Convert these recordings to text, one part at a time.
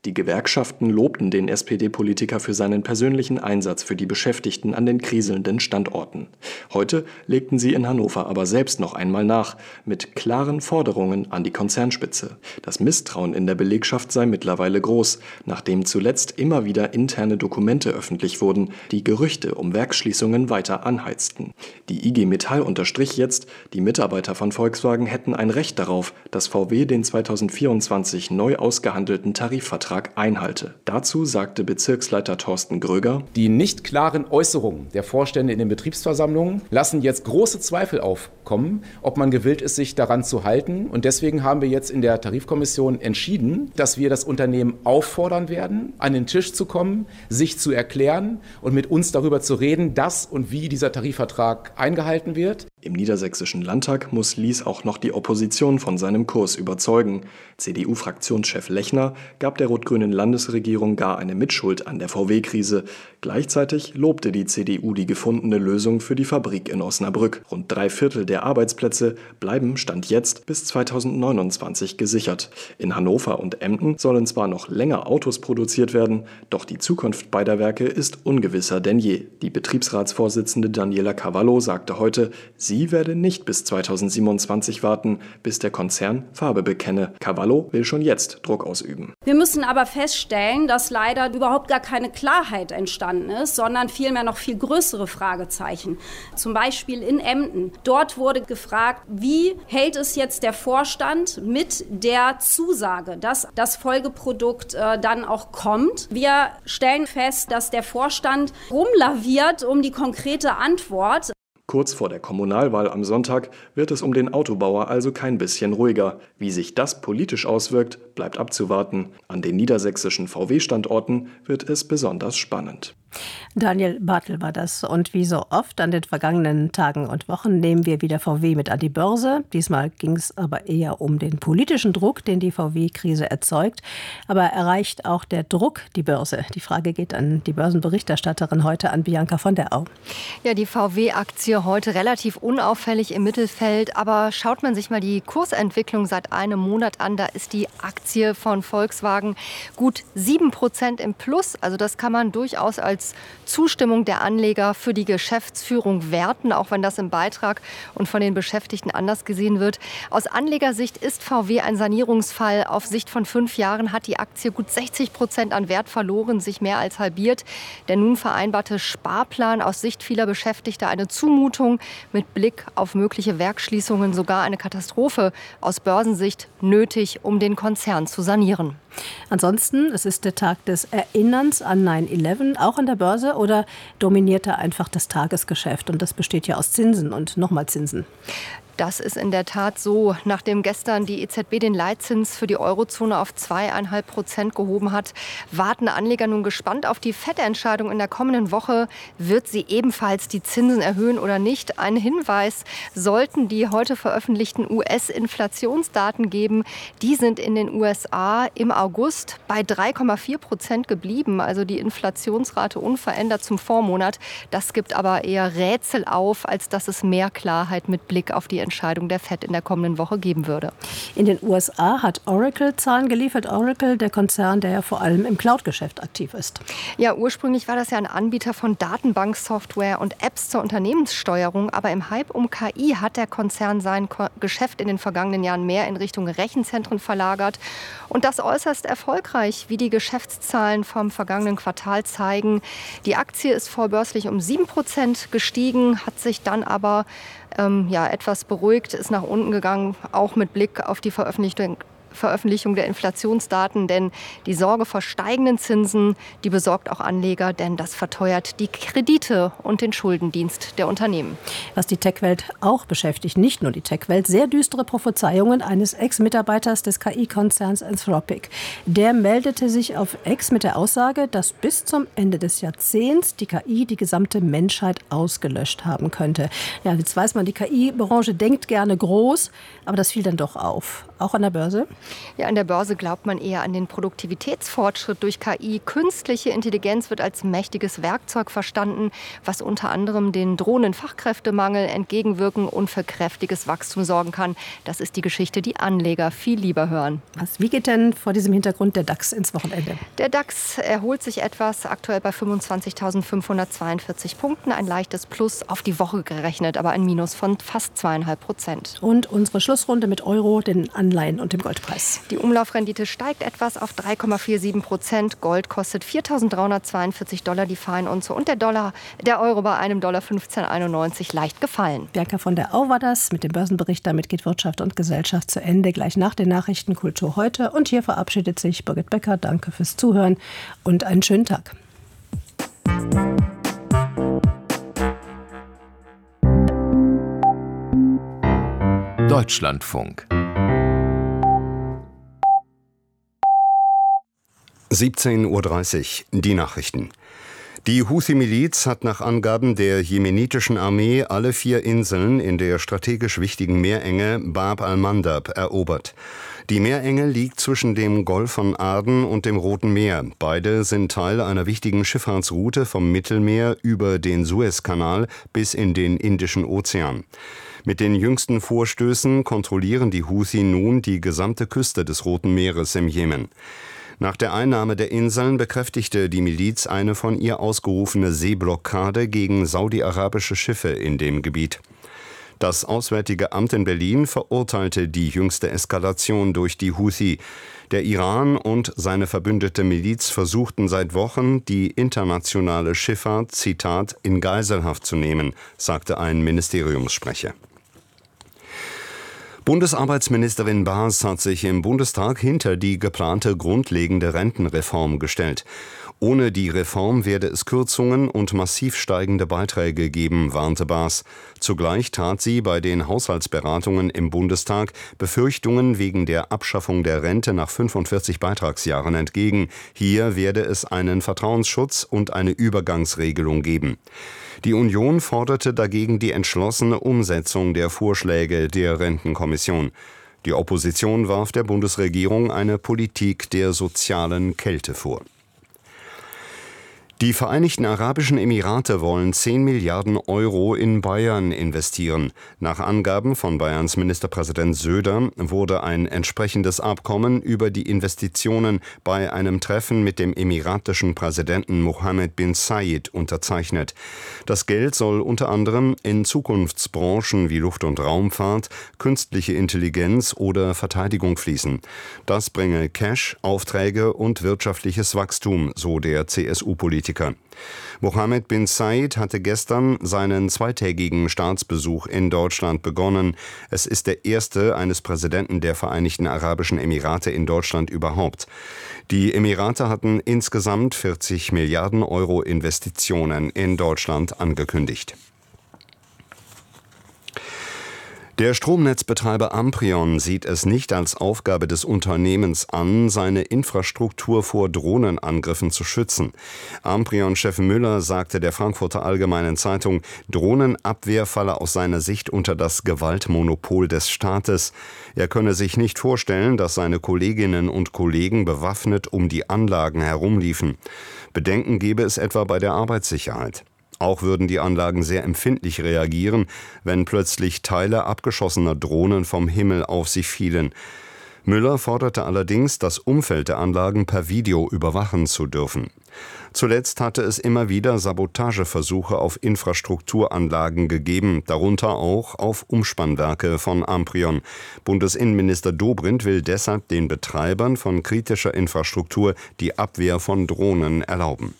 Die Gewerkschaften lobten den SPD-Politiker für seinen persönlichen Einsatz für die Beschäftigten an den kriselnden Standorten. Heute legten sie in Hannover aber selbst noch einmal nach, mit klaren Forderungen an die Konzernspitze. Das Misstrauen in der Belegschaft sei mittlerweile groß, nachdem zuletzt immer wieder interne Dokumente öffentlich wurden, die Gerüchte um Werksschließungen weiter anheizten. Die IG Metall unterstrich jetzt, die Mitarbeiter von Volkswagen hätten ein Recht darauf, dass VW den 2024 neu ausgehandelten Tarifvertrag einhalte. Dazu sagte Bezirksleiter Thorsten Gröger: Die nicht klaren Äußerungen der Vorstände in den Betriebsversammlungen lassen jetzt große Zweifel aufkommen, ob man gewillt ist, sich daran zu halten. Und deswegen haben wir jetzt in der Tarifkommission entschieden, dass wir das Unternehmen auffordern werden, an den Tisch zu kommen, sich zu erklären und mit uns darüber zu reden, dass und wie dieser Tarifvertrag eingehalten wird. Im niedersächsischen Landtag muss Lies auch noch die Opposition von seinem Kurs überzeugen. CDU-Fraktionschef Lechner gab der rot-grünen Landesregierung gar eine Mitschuld an der VW-Krise. Gleichzeitig lobte die CDU die gefundene Lösung für die Fabrik in Osnabrück. Rund 3/4 der Arbeitsplätze bleiben Stand jetzt bis 2029 gesichert. In Hannover und Emden sollen zwar noch länger Autos produziert werden, doch die Zukunft beider Werke ist ungewisser denn je. Die Betriebsratsvorsitzende Daniela Cavallo sagte heute, sie werde nicht bis 2027 warten, bis der Konzern Farbe bekenne. Cavallo will schon jetzt Druck ausüben. Wir müssen aber feststellen, dass leider überhaupt gar keine Klarheit entstanden ist, sondern vielmehr noch viel größere Fragezeichen. Zum Beispiel in Emden. Dort wurde gefragt, wie hält es jetzt der Vorstand mit der Zusage, dass das Folgeprodukt dann auch kommt. Wir stellen fest, dass der Vorstand rumlaviert um die konkrete Antwort. Kurz vor der Kommunalwahl am Sonntag wird es um den Autobauer also kein bisschen ruhiger. Wie sich das politisch auswirkt, bleibt abzuwarten. An den niedersächsischen VW-Standorten wird es besonders spannend. Daniel Bartel war das. Und wie so oft an den vergangenen Tagen und Wochen nehmen wir wieder VW mit an die Börse. Diesmal ging es aber eher um den politischen Druck, den die VW-Krise erzeugt. Aber erreicht auch der Druck die Börse? Die Frage geht an die Börsenberichterstatterin heute, an Bianca von der Au. Ja, die VW-Aktie heute relativ unauffällig im Mittelfeld. Aber schaut man sich mal die Kursentwicklung seit einem Monat an, da ist die Aktie von Volkswagen gut 7% im Plus. Also das kann man durchaus als Zustimmung der Anleger für die Geschäftsführung werten, auch wenn das im Beitrag und von den Beschäftigten anders gesehen wird. Aus Anlegersicht ist VW ein Sanierungsfall. Auf Sicht von 5 Jahren hat die Aktie gut 60% an Wert verloren, sich mehr als halbiert. Der nun vereinbarte Sparplan aus Sicht vieler Beschäftigter eine Zumutung, mit Blick auf mögliche Werksschließungen sogar eine Katastrophe aus Börsensicht nötig, um den Konzern zu sanieren. Ansonsten, es ist der Tag des Erinnerns an 9/11, auch an der Börse, oder dominiert da einfach das Tagesgeschäft? Und das besteht ja aus Zinsen und nochmal Zinsen. Das ist in der Tat so. Nachdem gestern die EZB den Leitzins für die Eurozone auf 2,5% gehoben hat, warten Anleger nun gespannt auf die FED-Entscheidung in der kommenden Woche. Wird sie ebenfalls die Zinsen erhöhen oder nicht? Ein Hinweis sollten die heute veröffentlichten US-Inflationsdaten geben. Die sind in den USA im August bei 3,4% geblieben. Also die Inflationsrate unverändert zum Vormonat. Das gibt aber eher Rätsel auf, als dass es mehr Klarheit mit Blick auf die Entscheidung der FED in der kommenden Woche geben würde. In den USA hat Oracle Zahlen geliefert. Oracle, der Konzern, der ja vor allem im Cloud-Geschäft aktiv ist. Ja, ursprünglich war das ja ein Anbieter von Datenbanksoftware und Apps zur Unternehmenssteuerung. Aber im Hype um KI hat der Konzern sein Geschäft in den vergangenen Jahren mehr in Richtung Rechenzentren verlagert. Und das äußerst erfolgreich, wie die Geschäftszahlen vom vergangenen Quartal zeigen. Die Aktie ist vorbörslich um 7% gestiegen, hat sich dann aber etwas beruhigt, ist nach unten gegangen, auch mit Blick auf die Veröffentlichung der Inflationsdaten, denn die Sorge vor steigenden Zinsen, die besorgt auch Anleger, denn das verteuert die Kredite und den Schuldendienst der Unternehmen. Was die Tech-Welt auch beschäftigt, nicht nur die Tech-Welt, sehr düstere Prophezeiungen eines Ex-Mitarbeiters des KI-Konzerns Anthropic. Der meldete sich auf X mit der Aussage, dass bis zum Ende des Jahrzehnts die KI die gesamte Menschheit ausgelöscht haben könnte. Ja, jetzt weiß man, die KI-Branche denkt gerne groß, aber das fiel dann doch auf. auch an der Börse? Ja, an der Börse glaubt man eher an den Produktivitätsfortschritt durch KI. Künstliche Intelligenz wird als mächtiges Werkzeug verstanden, was unter anderem den drohenden Fachkräftemangel entgegenwirken und für kräftiges Wachstum sorgen kann. Das ist die Geschichte, die Anleger viel lieber hören. Wie geht denn vor diesem Hintergrund der DAX ins Wochenende? Der DAX erholt sich etwas, aktuell bei 25.542 Punkten. Ein leichtes Plus auf die Woche gerechnet, aber ein Minus von fast 2,5%. Und unsere Schlussrunde mit Euro, den Anleihen und dem Goldpreis. Die Umlaufrendite steigt etwas auf 3,47%. Gold kostet $4.342 die Feinunze und der Euro bei einem Dollar 15,91 leicht gefallen. Bianca von der Au war das mit dem Börsenbericht. Damit geht Wirtschaft und Gesellschaft zu Ende. Gleich nach den Nachrichten Kultur heute. Und hier verabschiedet sich Birgit Becker. Danke fürs Zuhören und einen schönen Tag. Deutschlandfunk 17:30 Uhr, die Nachrichten. Die Houthi-Miliz hat nach Angaben der jemenitischen Armee alle 4 Inseln in der strategisch wichtigen Meerenge Bab al-Mandab erobert. Die Meerenge liegt zwischen dem Golf von Aden und dem Roten Meer. Beide sind Teil einer wichtigen Schifffahrtsroute vom Mittelmeer über den Suezkanal bis in den Indischen Ozean. Mit den jüngsten Vorstößen kontrollieren die Houthi nun die gesamte Küste des Roten Meeres im Jemen. Nach der Einnahme der Inseln bekräftigte die Miliz eine von ihr ausgerufene Seeblockade gegen saudi-arabische Schiffe in dem Gebiet. Das Auswärtige Amt in Berlin verurteilte die jüngste Eskalation durch die Houthi. Der Iran und seine verbündete Miliz versuchten seit Wochen, die internationale Schifffahrt, Zitat, in Geiselhaft zu nehmen, sagte ein Ministeriumssprecher. Bundesarbeitsministerin Baas hat sich im Bundestag hinter die geplante grundlegende Rentenreform gestellt. Ohne die Reform werde es Kürzungen und massiv steigende Beiträge geben, warnte Baas. Zugleich trat sie bei den Haushaltsberatungen im Bundestag Befürchtungen wegen der Abschaffung der Rente nach 45 Beitragsjahren entgegen. Hier werde es einen Vertrauensschutz und eine Übergangsregelung geben. Die Union forderte dagegen die entschlossene Umsetzung der Vorschläge der Rentenkommission. Die Opposition warf der Bundesregierung eine Politik der sozialen Kälte vor. Die Vereinigten Arabischen Emirate wollen 10 Milliarden Euro in Bayern investieren. Nach Angaben von Bayerns Ministerpräsident Söder wurde ein entsprechendes Abkommen über die Investitionen bei einem Treffen mit dem emiratischen Präsidenten Mohammed bin Zayed unterzeichnet. Das Geld soll unter anderem in Zukunftsbranchen wie Luft- und Raumfahrt, künstliche Intelligenz oder Verteidigung fließen. Das bringe Cash, Aufträge und wirtschaftliches Wachstum, so der CSU-Politiker. Mohammed bin Zayed hatte gestern seinen zweitägigen Staatsbesuch in Deutschland begonnen. Es ist der erste eines Präsidenten der Vereinigten Arabischen Emirate in Deutschland überhaupt. Die Emirate hatten insgesamt 40 Milliarden Euro Investitionen in Deutschland angekündigt. Der Stromnetzbetreiber Amprion sieht es nicht als Aufgabe des Unternehmens an, seine Infrastruktur vor Drohnenangriffen zu schützen. Amprion-Chef Müller sagte der Frankfurter Allgemeinen Zeitung, Drohnenabwehr falle aus seiner Sicht unter das Gewaltmonopol des Staates. Er könne sich nicht vorstellen, dass seine Kolleginnen und Kollegen bewaffnet um die Anlagen herumliefen. Bedenken gebe es etwa bei der Arbeitssicherheit. Auch würden die Anlagen sehr empfindlich reagieren, wenn plötzlich Teile abgeschossener Drohnen vom Himmel auf sie fielen. Müller forderte allerdings, das Umfeld der Anlagen per Video überwachen zu dürfen. Zuletzt hatte es immer wieder Sabotageversuche auf Infrastrukturanlagen gegeben, darunter auch auf Umspannwerke von Amprion. Bundesinnenminister Dobrindt will deshalb den Betreibern von kritischer Infrastruktur die Abwehr von Drohnen erlauben.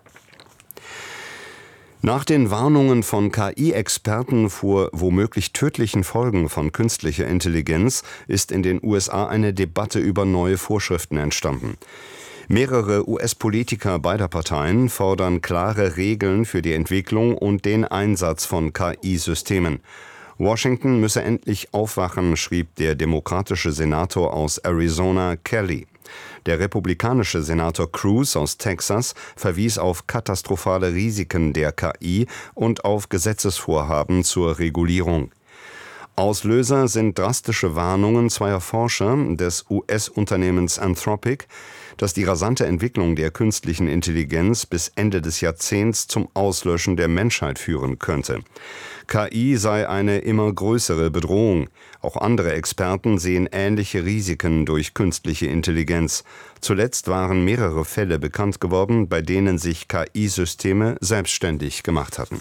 Nach den Warnungen von KI-Experten vor womöglich tödlichen Folgen von künstlicher Intelligenz ist in den USA eine Debatte über neue Vorschriften entstanden. Mehrere US-Politiker beider Parteien fordern klare Regeln für die Entwicklung und den Einsatz von KI-Systemen. Washington müsse endlich aufwachen, schrieb der demokratische Senator aus Arizona Kelly. Der republikanische Senator Cruz aus Texas verwies auf katastrophale Risiken der KI und auf Gesetzesvorhaben zur Regulierung. Auslöser sind drastische Warnungen zweier Forscher des US-Unternehmens Anthropic, dass die rasante Entwicklung der künstlichen Intelligenz bis Ende des Jahrzehnts zum Auslöschen der Menschheit führen könnte. KI sei eine immer größere Bedrohung. Auch andere Experten sehen ähnliche Risiken durch künstliche Intelligenz. Zuletzt waren mehrere Fälle bekannt geworden, bei denen sich KI-Systeme selbstständig gemacht hatten.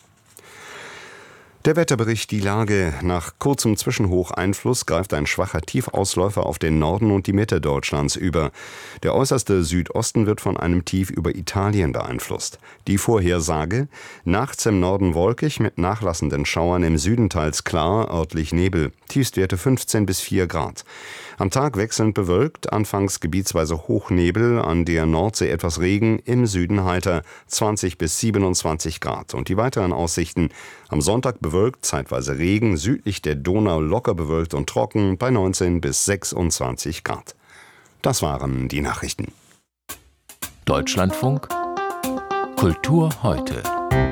Der Wetterbericht, die Lage. Nach kurzem Zwischenhocheinfluss greift ein schwacher Tiefausläufer auf den Norden und die Mitte Deutschlands über. Der äußerste Südosten wird von einem Tief über Italien beeinflusst. Die Vorhersage: nachts im Norden wolkig mit nachlassenden Schauern, im Süden teils klar, örtlich Nebel. Tiefstwerte 15 bis 4 Grad. Am Tag wechselnd bewölkt, anfangs gebietsweise Hochnebel, an der Nordsee etwas Regen, im Süden heiter 20 bis 27 Grad. Und die weiteren Aussichten: am Sonntag bewölkt, zeitweise Regen, südlich der Donau locker bewölkt und trocken bei 19 bis 26 Grad. Das waren die Nachrichten. Deutschlandfunk Kultur heute.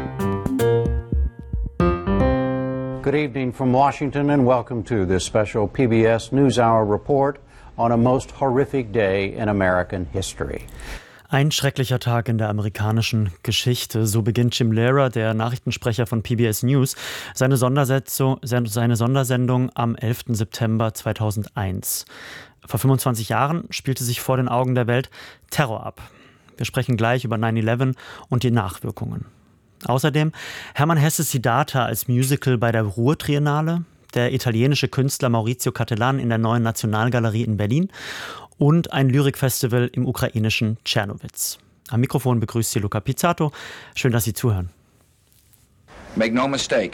Good evening from Washington and welcome to this special PBS NewsHour report on a most horrific day in American history. Ein schrecklicher Tag in der amerikanischen Geschichte. So beginnt Jim Lehrer, der Nachrichtensprecher von PBS News, seine Sondersendung am 11. September 2001. Vor 25 Jahren spielte sich vor den Augen der Welt Terror ab. Wir sprechen gleich über 9/11 und die Nachwirkungen. Außerdem Hermann Hesses Siddhartha als Musical bei der Ruhr-Triennale, der italienische Künstler Maurizio Cattelan in der Neuen Nationalgalerie in Berlin und ein Lyrikfestival im ukrainischen Czernowitz. Am Mikrofon begrüßt Sie Luca Pizzato. Schön, dass Sie zuhören. Make no mistake,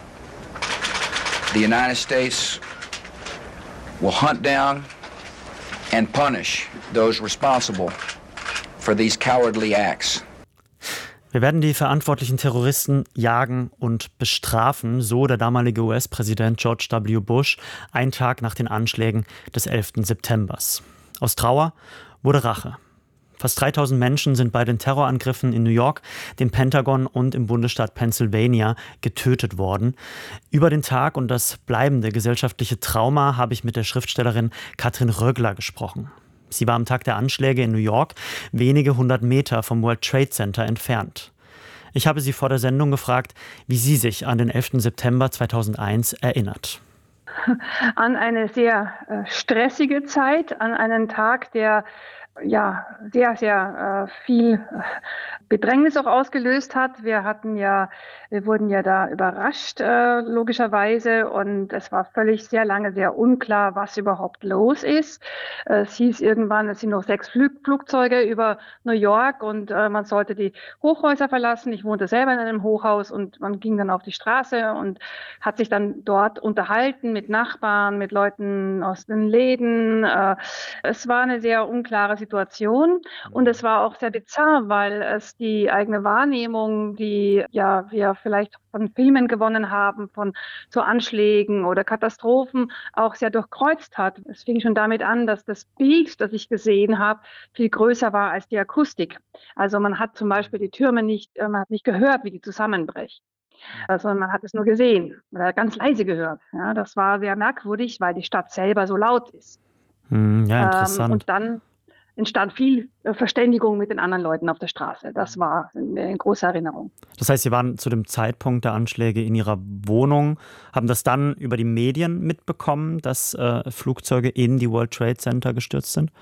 the United States will hunt down and punish those responsible for these cowardly acts. Wir werden die verantwortlichen Terroristen jagen und bestrafen, so der damalige US-Präsident George W. Bush einen Tag nach den Anschlägen des 11. Septembers. Aus Trauer wurde Rache. Fast 3000 Menschen sind bei den Terrorangriffen in New York, dem Pentagon und im Bundesstaat Pennsylvania getötet worden. Über den Tag und das bleibende gesellschaftliche Trauma habe ich mit der Schriftstellerin Katrin Rögler gesprochen. Sie war am Tag der Anschläge in New York wenige 100 Meter vom World Trade Center entfernt. Ich habe sie vor der Sendung gefragt, wie sie sich an den 11. September 2001 erinnert. An eine sehr stressige Zeit, an einen Tag, der sehr, sehr viel Bedrängnis auch ausgelöst hat. Wir wurden ja da überrascht, logischerweise, und es war sehr lange sehr unklar, was überhaupt los ist. Es hieß irgendwann, es sind noch 6 Flugzeuge über New York und man sollte die Hochhäuser verlassen. Ich wohnte selber in einem Hochhaus und man ging dann auf die Straße und hat sich dann dort unterhalten mit Nachbarn, mit Leuten aus den Läden. Es war eine sehr unklare Situation und es war auch sehr bizarr, weil es die eigene Wahrnehmung, die wir vielleicht von Filmen gewonnen haben, von so Anschlägen oder Katastrophen, auch sehr durchkreuzt hat. Es fing schon damit an, dass das Bild, das ich gesehen habe, viel größer war als die Akustik. Also man hat zum Beispiel die Türme man hat nicht gehört, wie die zusammenbrechen. Also man hat es nur gesehen oder ganz leise gehört. Ja, das war sehr merkwürdig, weil die Stadt selber so laut ist. Ja, interessant. Und dann entstand viel Verständigung mit den anderen Leuten auf der Straße. Das war eine große Erinnerung. Das heißt, Sie waren zu dem Zeitpunkt der Anschläge in Ihrer Wohnung, haben das dann über die Medien mitbekommen, dass Flugzeuge in die World Trade Center gestürzt sind?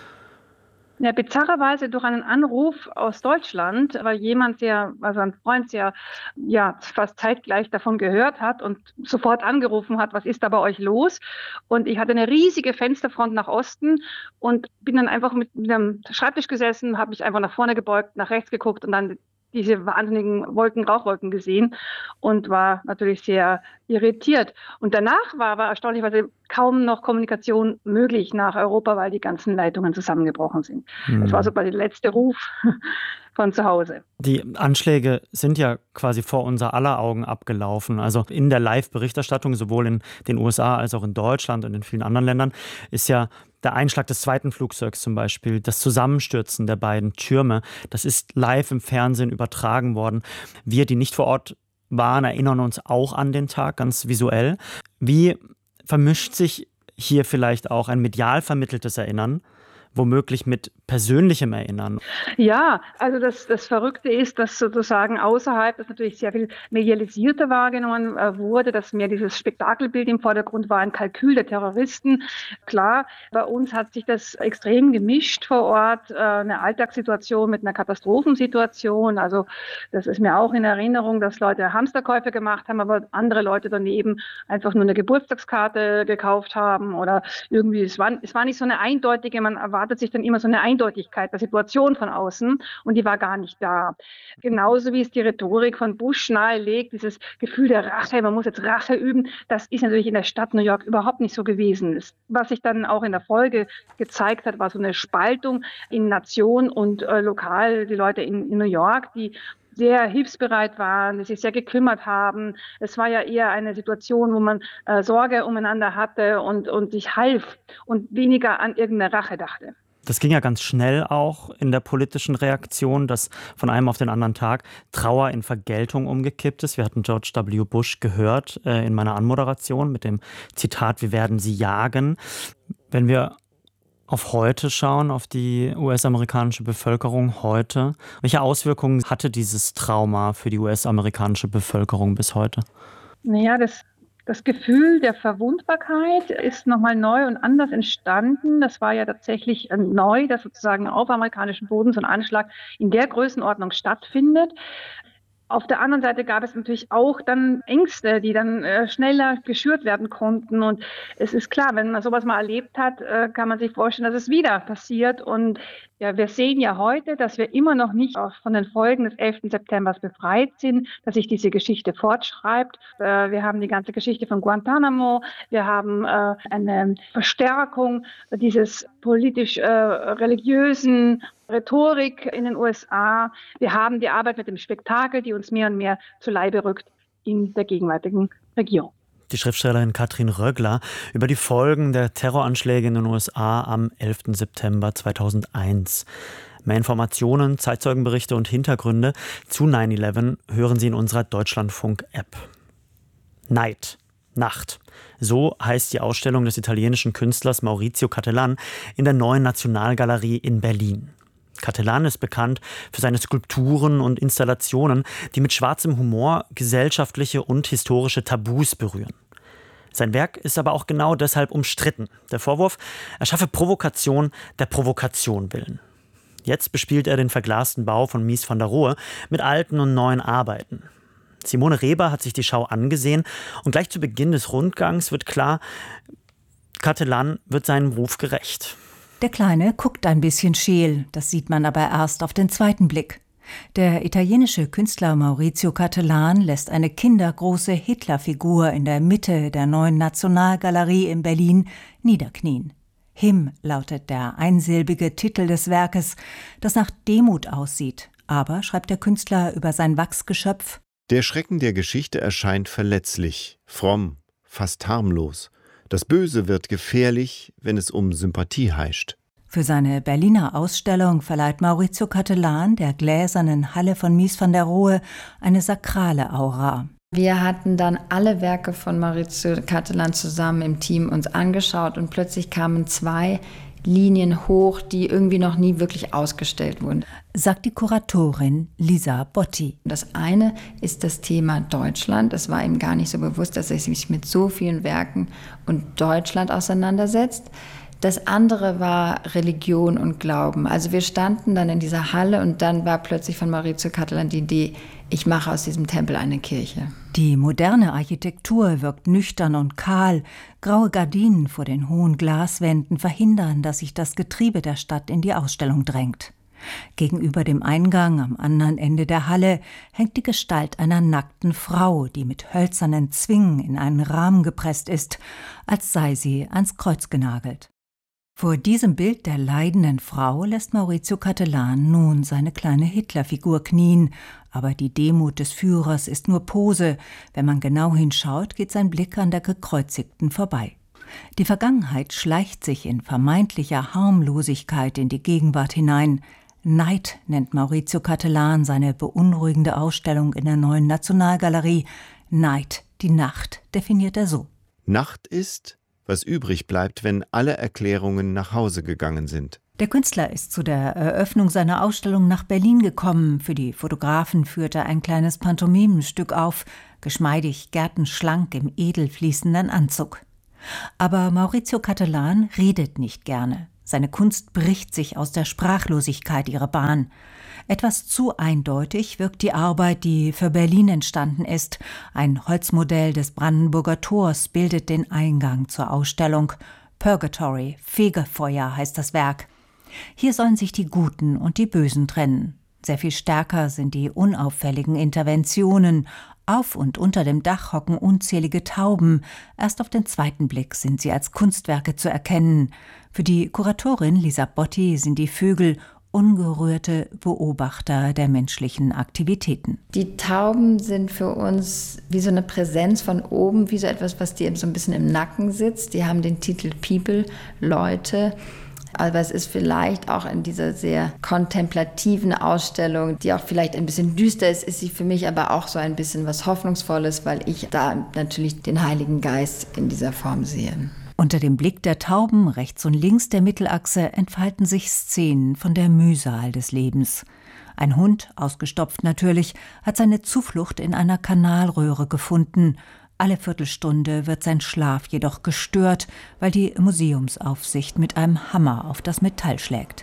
Ja, bizarrerweise durch einen Anruf aus Deutschland, weil ein Freund fast zeitgleich davon gehört hat und sofort angerufen hat, was ist da bei euch los? Und ich hatte eine riesige Fensterfront nach Osten und bin dann einfach mit einem Schreibtisch gesessen, habe mich einfach nach vorne gebeugt, nach rechts geguckt und dann diese wahnsinnigen Rauchwolken gesehen und war natürlich sehr irritiert. Und danach war aber erstaunlicherweise kaum noch Kommunikation möglich nach Europa, weil die ganzen Leitungen zusammengebrochen sind. Das war so quasi der letzte Ruf von zu Hause. Die Anschläge sind ja quasi vor unser aller Augen abgelaufen. Also in der Live-Berichterstattung, sowohl in den USA als auch in Deutschland und in vielen anderen Ländern, ist ja der Einschlag des zweiten Flugzeugs zum Beispiel, das Zusammenstürzen der beiden Türme, das ist live im Fernsehen übertragen worden. Wir, die nicht vor Ort waren, erinnern uns auch an den Tag, ganz visuell. Wie vermischt sich hier vielleicht auch ein medial vermitteltes Erinnern, womöglich mit persönlichem Erinnern? Ja, also das Verrückte ist, dass sozusagen außerhalb das natürlich sehr viel medialisierter wahrgenommen wurde, dass mehr dieses Spektakelbild im Vordergrund war, ein Kalkül der Terroristen. Klar, bei uns hat sich das extrem gemischt vor Ort, eine Alltagssituation mit einer Katastrophensituation. Also das ist mir auch in Erinnerung, dass Leute Hamsterkäufe gemacht haben, aber andere Leute daneben einfach nur eine Geburtstagskarte gekauft haben oder irgendwie, es war nicht so eine eindeutige, man erwartet sich dann immer so eine Eindeutigkeit der Situation von außen und die war gar nicht da. Genauso wie es die Rhetorik von Bush nahelegt, dieses Gefühl der Rache, man muss jetzt Rache üben, das ist natürlich in der Stadt New York überhaupt nicht so gewesen. Was sich dann auch in der Folge gezeigt hat, war so eine Spaltung in Nation und lokal, die Leute in New York, die sehr hilfsbereit waren, die sich sehr gekümmert haben. Es war ja eher eine Situation, wo man Sorge umeinander hatte und sich half und weniger an irgendeine Rache dachte. Das ging ja ganz schnell auch in der politischen Reaktion, dass von einem auf den anderen Tag Trauer in Vergeltung umgekippt ist. Wir hatten George W. Bush gehört in meiner Anmoderation mit dem Zitat, wir werden sie jagen. Wenn wir auf heute schauen, auf die US-amerikanische Bevölkerung heute, welche Auswirkungen hatte dieses Trauma für die US-amerikanische Bevölkerung bis heute? Naja, das Gefühl der Verwundbarkeit ist nochmal neu und anders entstanden. Das war ja tatsächlich neu, dass sozusagen auf amerikanischem Boden so ein Anschlag in der Größenordnung stattfindet. Auf der anderen Seite gab es natürlich auch dann Ängste, die dann schneller geschürt werden konnten. Und es ist klar, wenn man sowas mal erlebt hat, kann man sich vorstellen, dass es wieder passiert. Und ja, wir sehen ja heute, dass wir immer noch nicht von den Folgen des 11. September befreit sind, dass sich diese Geschichte fortschreibt. Wir haben die ganze Geschichte von Guantanamo. Wir haben eine Verstärkung dieses politisch-religiösen Rhetorik in den USA. Wir haben die Arbeit mit dem Spektakel, die uns mehr und mehr zu Leibe rückt in der gegenwärtigen Regierung. Die Schriftstellerin Katrin Röggler über die Folgen der Terroranschläge in den USA am 11. September 2001. Mehr Informationen, Zeitzeugenberichte und Hintergründe zu 9/11 hören Sie in unserer Deutschlandfunk-App. Night. Nacht. So heißt die Ausstellung des italienischen Künstlers Maurizio Cattelan in der Neuen Nationalgalerie in Berlin. Cattelan ist bekannt für seine Skulpturen und Installationen, die mit schwarzem Humor gesellschaftliche und historische Tabus berühren. Sein Werk ist aber auch genau deshalb umstritten. Der Vorwurf, er schaffe Provokation der Provokation willen. Jetzt bespielt er den verglasten Bau von Mies van der Rohe mit alten und neuen Arbeiten. Simone Reber hat sich die Schau angesehen und gleich zu Beginn des Rundgangs wird klar, Cattelan wird seinem Ruf gerecht. Der Kleine guckt ein bisschen scheel, das sieht man aber erst auf den zweiten Blick. Der italienische Künstler Maurizio Cattelan lässt eine kindergroße Hitlerfigur in der Mitte der Neuen Nationalgalerie in Berlin niederknien. Him lautet der einsilbige Titel des Werkes, das nach Demut aussieht. Aber, schreibt der Künstler über sein Wachsgeschöpf, der Schrecken der Geschichte erscheint verletzlich, fromm, fast harmlos. Das Böse wird gefährlich, wenn es um Sympathie heischt. Für seine Berliner Ausstellung verleiht Maurizio Cattelan der gläsernen Halle von Mies van der Rohe eine sakrale Aura. Wir hatten dann alle Werke von Maurizio Cattelan zusammen im Team uns angeschaut und plötzlich kamen 2 Linien hoch, die irgendwie noch nie wirklich ausgestellt wurden. Sagt die Kuratorin Lisa Botti. Das eine ist das Thema Deutschland. Es war ihm gar nicht so bewusst, dass er sich mit so vielen Werken und Deutschland auseinandersetzt. Das andere war Religion und Glauben. Also wir standen dann in dieser Halle und dann war plötzlich von Maurizio Cattelan die Idee, ich mache aus diesem Tempel eine Kirche. Die moderne Architektur wirkt nüchtern und kahl. Graue Gardinen vor den hohen Glaswänden verhindern, dass sich das Getriebe der Stadt in die Ausstellung drängt. Gegenüber dem Eingang am anderen Ende der Halle hängt die Gestalt einer nackten Frau, die mit hölzernen Zwingen in einen Rahmen gepresst ist, als sei sie ans Kreuz genagelt. Vor diesem Bild der leidenden Frau lässt Maurizio Cattelan nun seine kleine Hitlerfigur knien. Aber die Demut des Führers ist nur Pose. Wenn man genau hinschaut, geht sein Blick an der Gekreuzigten vorbei. Die Vergangenheit schleicht sich in vermeintlicher Harmlosigkeit in die Gegenwart hinein. Night nennt Maurizio Cattelan seine beunruhigende Ausstellung in der Neuen Nationalgalerie. Night, die Nacht, definiert er so. Nacht ist, was übrig bleibt, wenn alle Erklärungen nach Hause gegangen sind. Der Künstler ist zu der Eröffnung seiner Ausstellung nach Berlin gekommen. Für die Fotografen führte er ein kleines Pantomimenstück auf, geschmeidig, gärtenschlank im edel fließenden Anzug. Aber Maurizio Cattelan redet nicht gerne. Seine Kunst bricht sich aus der Sprachlosigkeit ihre Bahn. Etwas zu eindeutig wirkt die Arbeit, die für Berlin entstanden ist. Ein Holzmodell des Brandenburger Tors bildet den Eingang zur Ausstellung. Purgatory, Fegefeuer heißt das Werk. Hier sollen sich die Guten und die Bösen trennen. Sehr viel stärker sind die unauffälligen Interventionen. Auf und unter dem Dach hocken unzählige Tauben. Erst auf den zweiten Blick sind sie als Kunstwerke zu erkennen. Für die Kuratorin Lisa Botti sind die Vögel ungerührte Beobachter der menschlichen Aktivitäten. Die Tauben sind für uns wie so eine Präsenz von oben, wie so etwas, was dir so ein bisschen im Nacken sitzt. Die haben den Titel People, Leute. Aber es ist vielleicht auch in dieser sehr kontemplativen Ausstellung, die auch vielleicht ein bisschen düster ist, ist sie für mich aber auch so ein bisschen was Hoffnungsvolles, weil ich da natürlich den Heiligen Geist in dieser Form sehe. Unter dem Blick der Tauben rechts und links der Mittelachse entfalten sich Szenen von der Mühsal des Lebens. Ein Hund, ausgestopft natürlich, hat seine Zuflucht in einer Kanalröhre gefunden. Alle Viertelstunde wird sein Schlaf jedoch gestört, weil die Museumsaufsicht mit einem Hammer auf das Metall schlägt.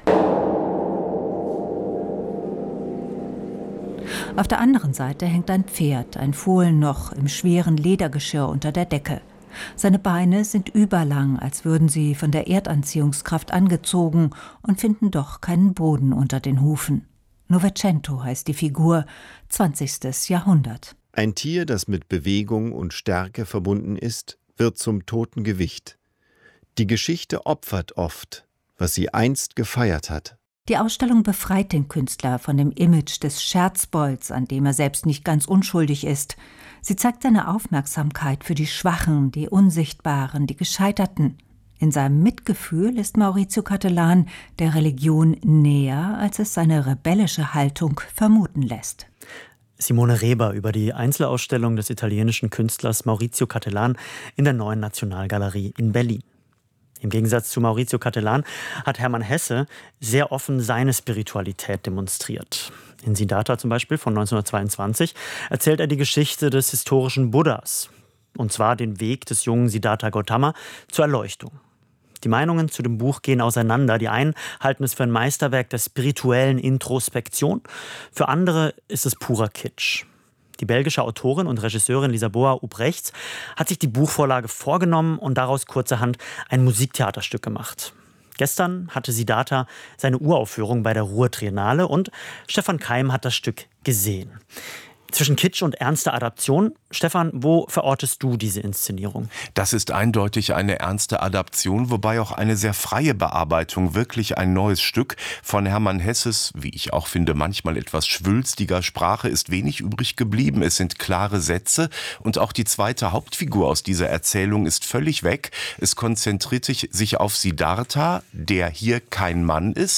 Auf der anderen Seite hängt ein Pferd, ein Fohlen noch im schweren Ledergeschirr unter der Decke. Seine Beine sind überlang, als würden sie von der Erdanziehungskraft angezogen und finden doch keinen Boden unter den Hufen. Novecento heißt die Figur, 20. Jahrhundert. Ein Tier, das mit Bewegung und Stärke verbunden ist, wird zum toten Gewicht. Die Geschichte opfert oft, was sie einst gefeiert hat. Die Ausstellung befreit den Künstler von dem Image des Scherzbolds, an dem er selbst nicht ganz unschuldig ist. Sie zeigt seine Aufmerksamkeit für die Schwachen, die Unsichtbaren, die Gescheiterten. In seinem Mitgefühl ist Maurizio Cattelan der Religion näher, als es seine rebellische Haltung vermuten lässt. Simone Reber über die Einzelausstellung des italienischen Künstlers Maurizio Cattelan in der Neuen Nationalgalerie in Berlin. Im Gegensatz zu Maurizio Cattelan hat Hermann Hesse sehr offen seine Spiritualität demonstriert. In Siddhartha zum Beispiel von 1922 erzählt er die Geschichte des historischen Buddhas, und zwar den Weg des jungen Siddhartha Gautama zur Erleuchtung. Die Meinungen zu dem Buch gehen auseinander. Die einen halten es für ein Meisterwerk der spirituellen Introspektion, für andere ist es purer Kitsch. Die belgische Autorin und Regisseurin Lisaboa Ubrechts hat sich die Buchvorlage vorgenommen und daraus kurzerhand ein Musiktheaterstück gemacht. Gestern hatte Siddhartha seine Uraufführung bei der Ruhr Triennale und Stefan Keim hat das Stück gesehen. Zwischen Kitsch und ernster Adaption, Stefan, wo verortest du diese Inszenierung? Das ist eindeutig eine ernste Adaption, wobei auch eine sehr freie Bearbeitung, wirklich ein neues Stück von Hermann Hesses, wie ich auch finde, manchmal etwas schwülstiger Sprache, ist wenig übrig geblieben. Es sind klare Sätze und auch die zweite Hauptfigur aus dieser Erzählung ist völlig weg. Es konzentriert sich auf Siddhartha, der hier kein Mann ist.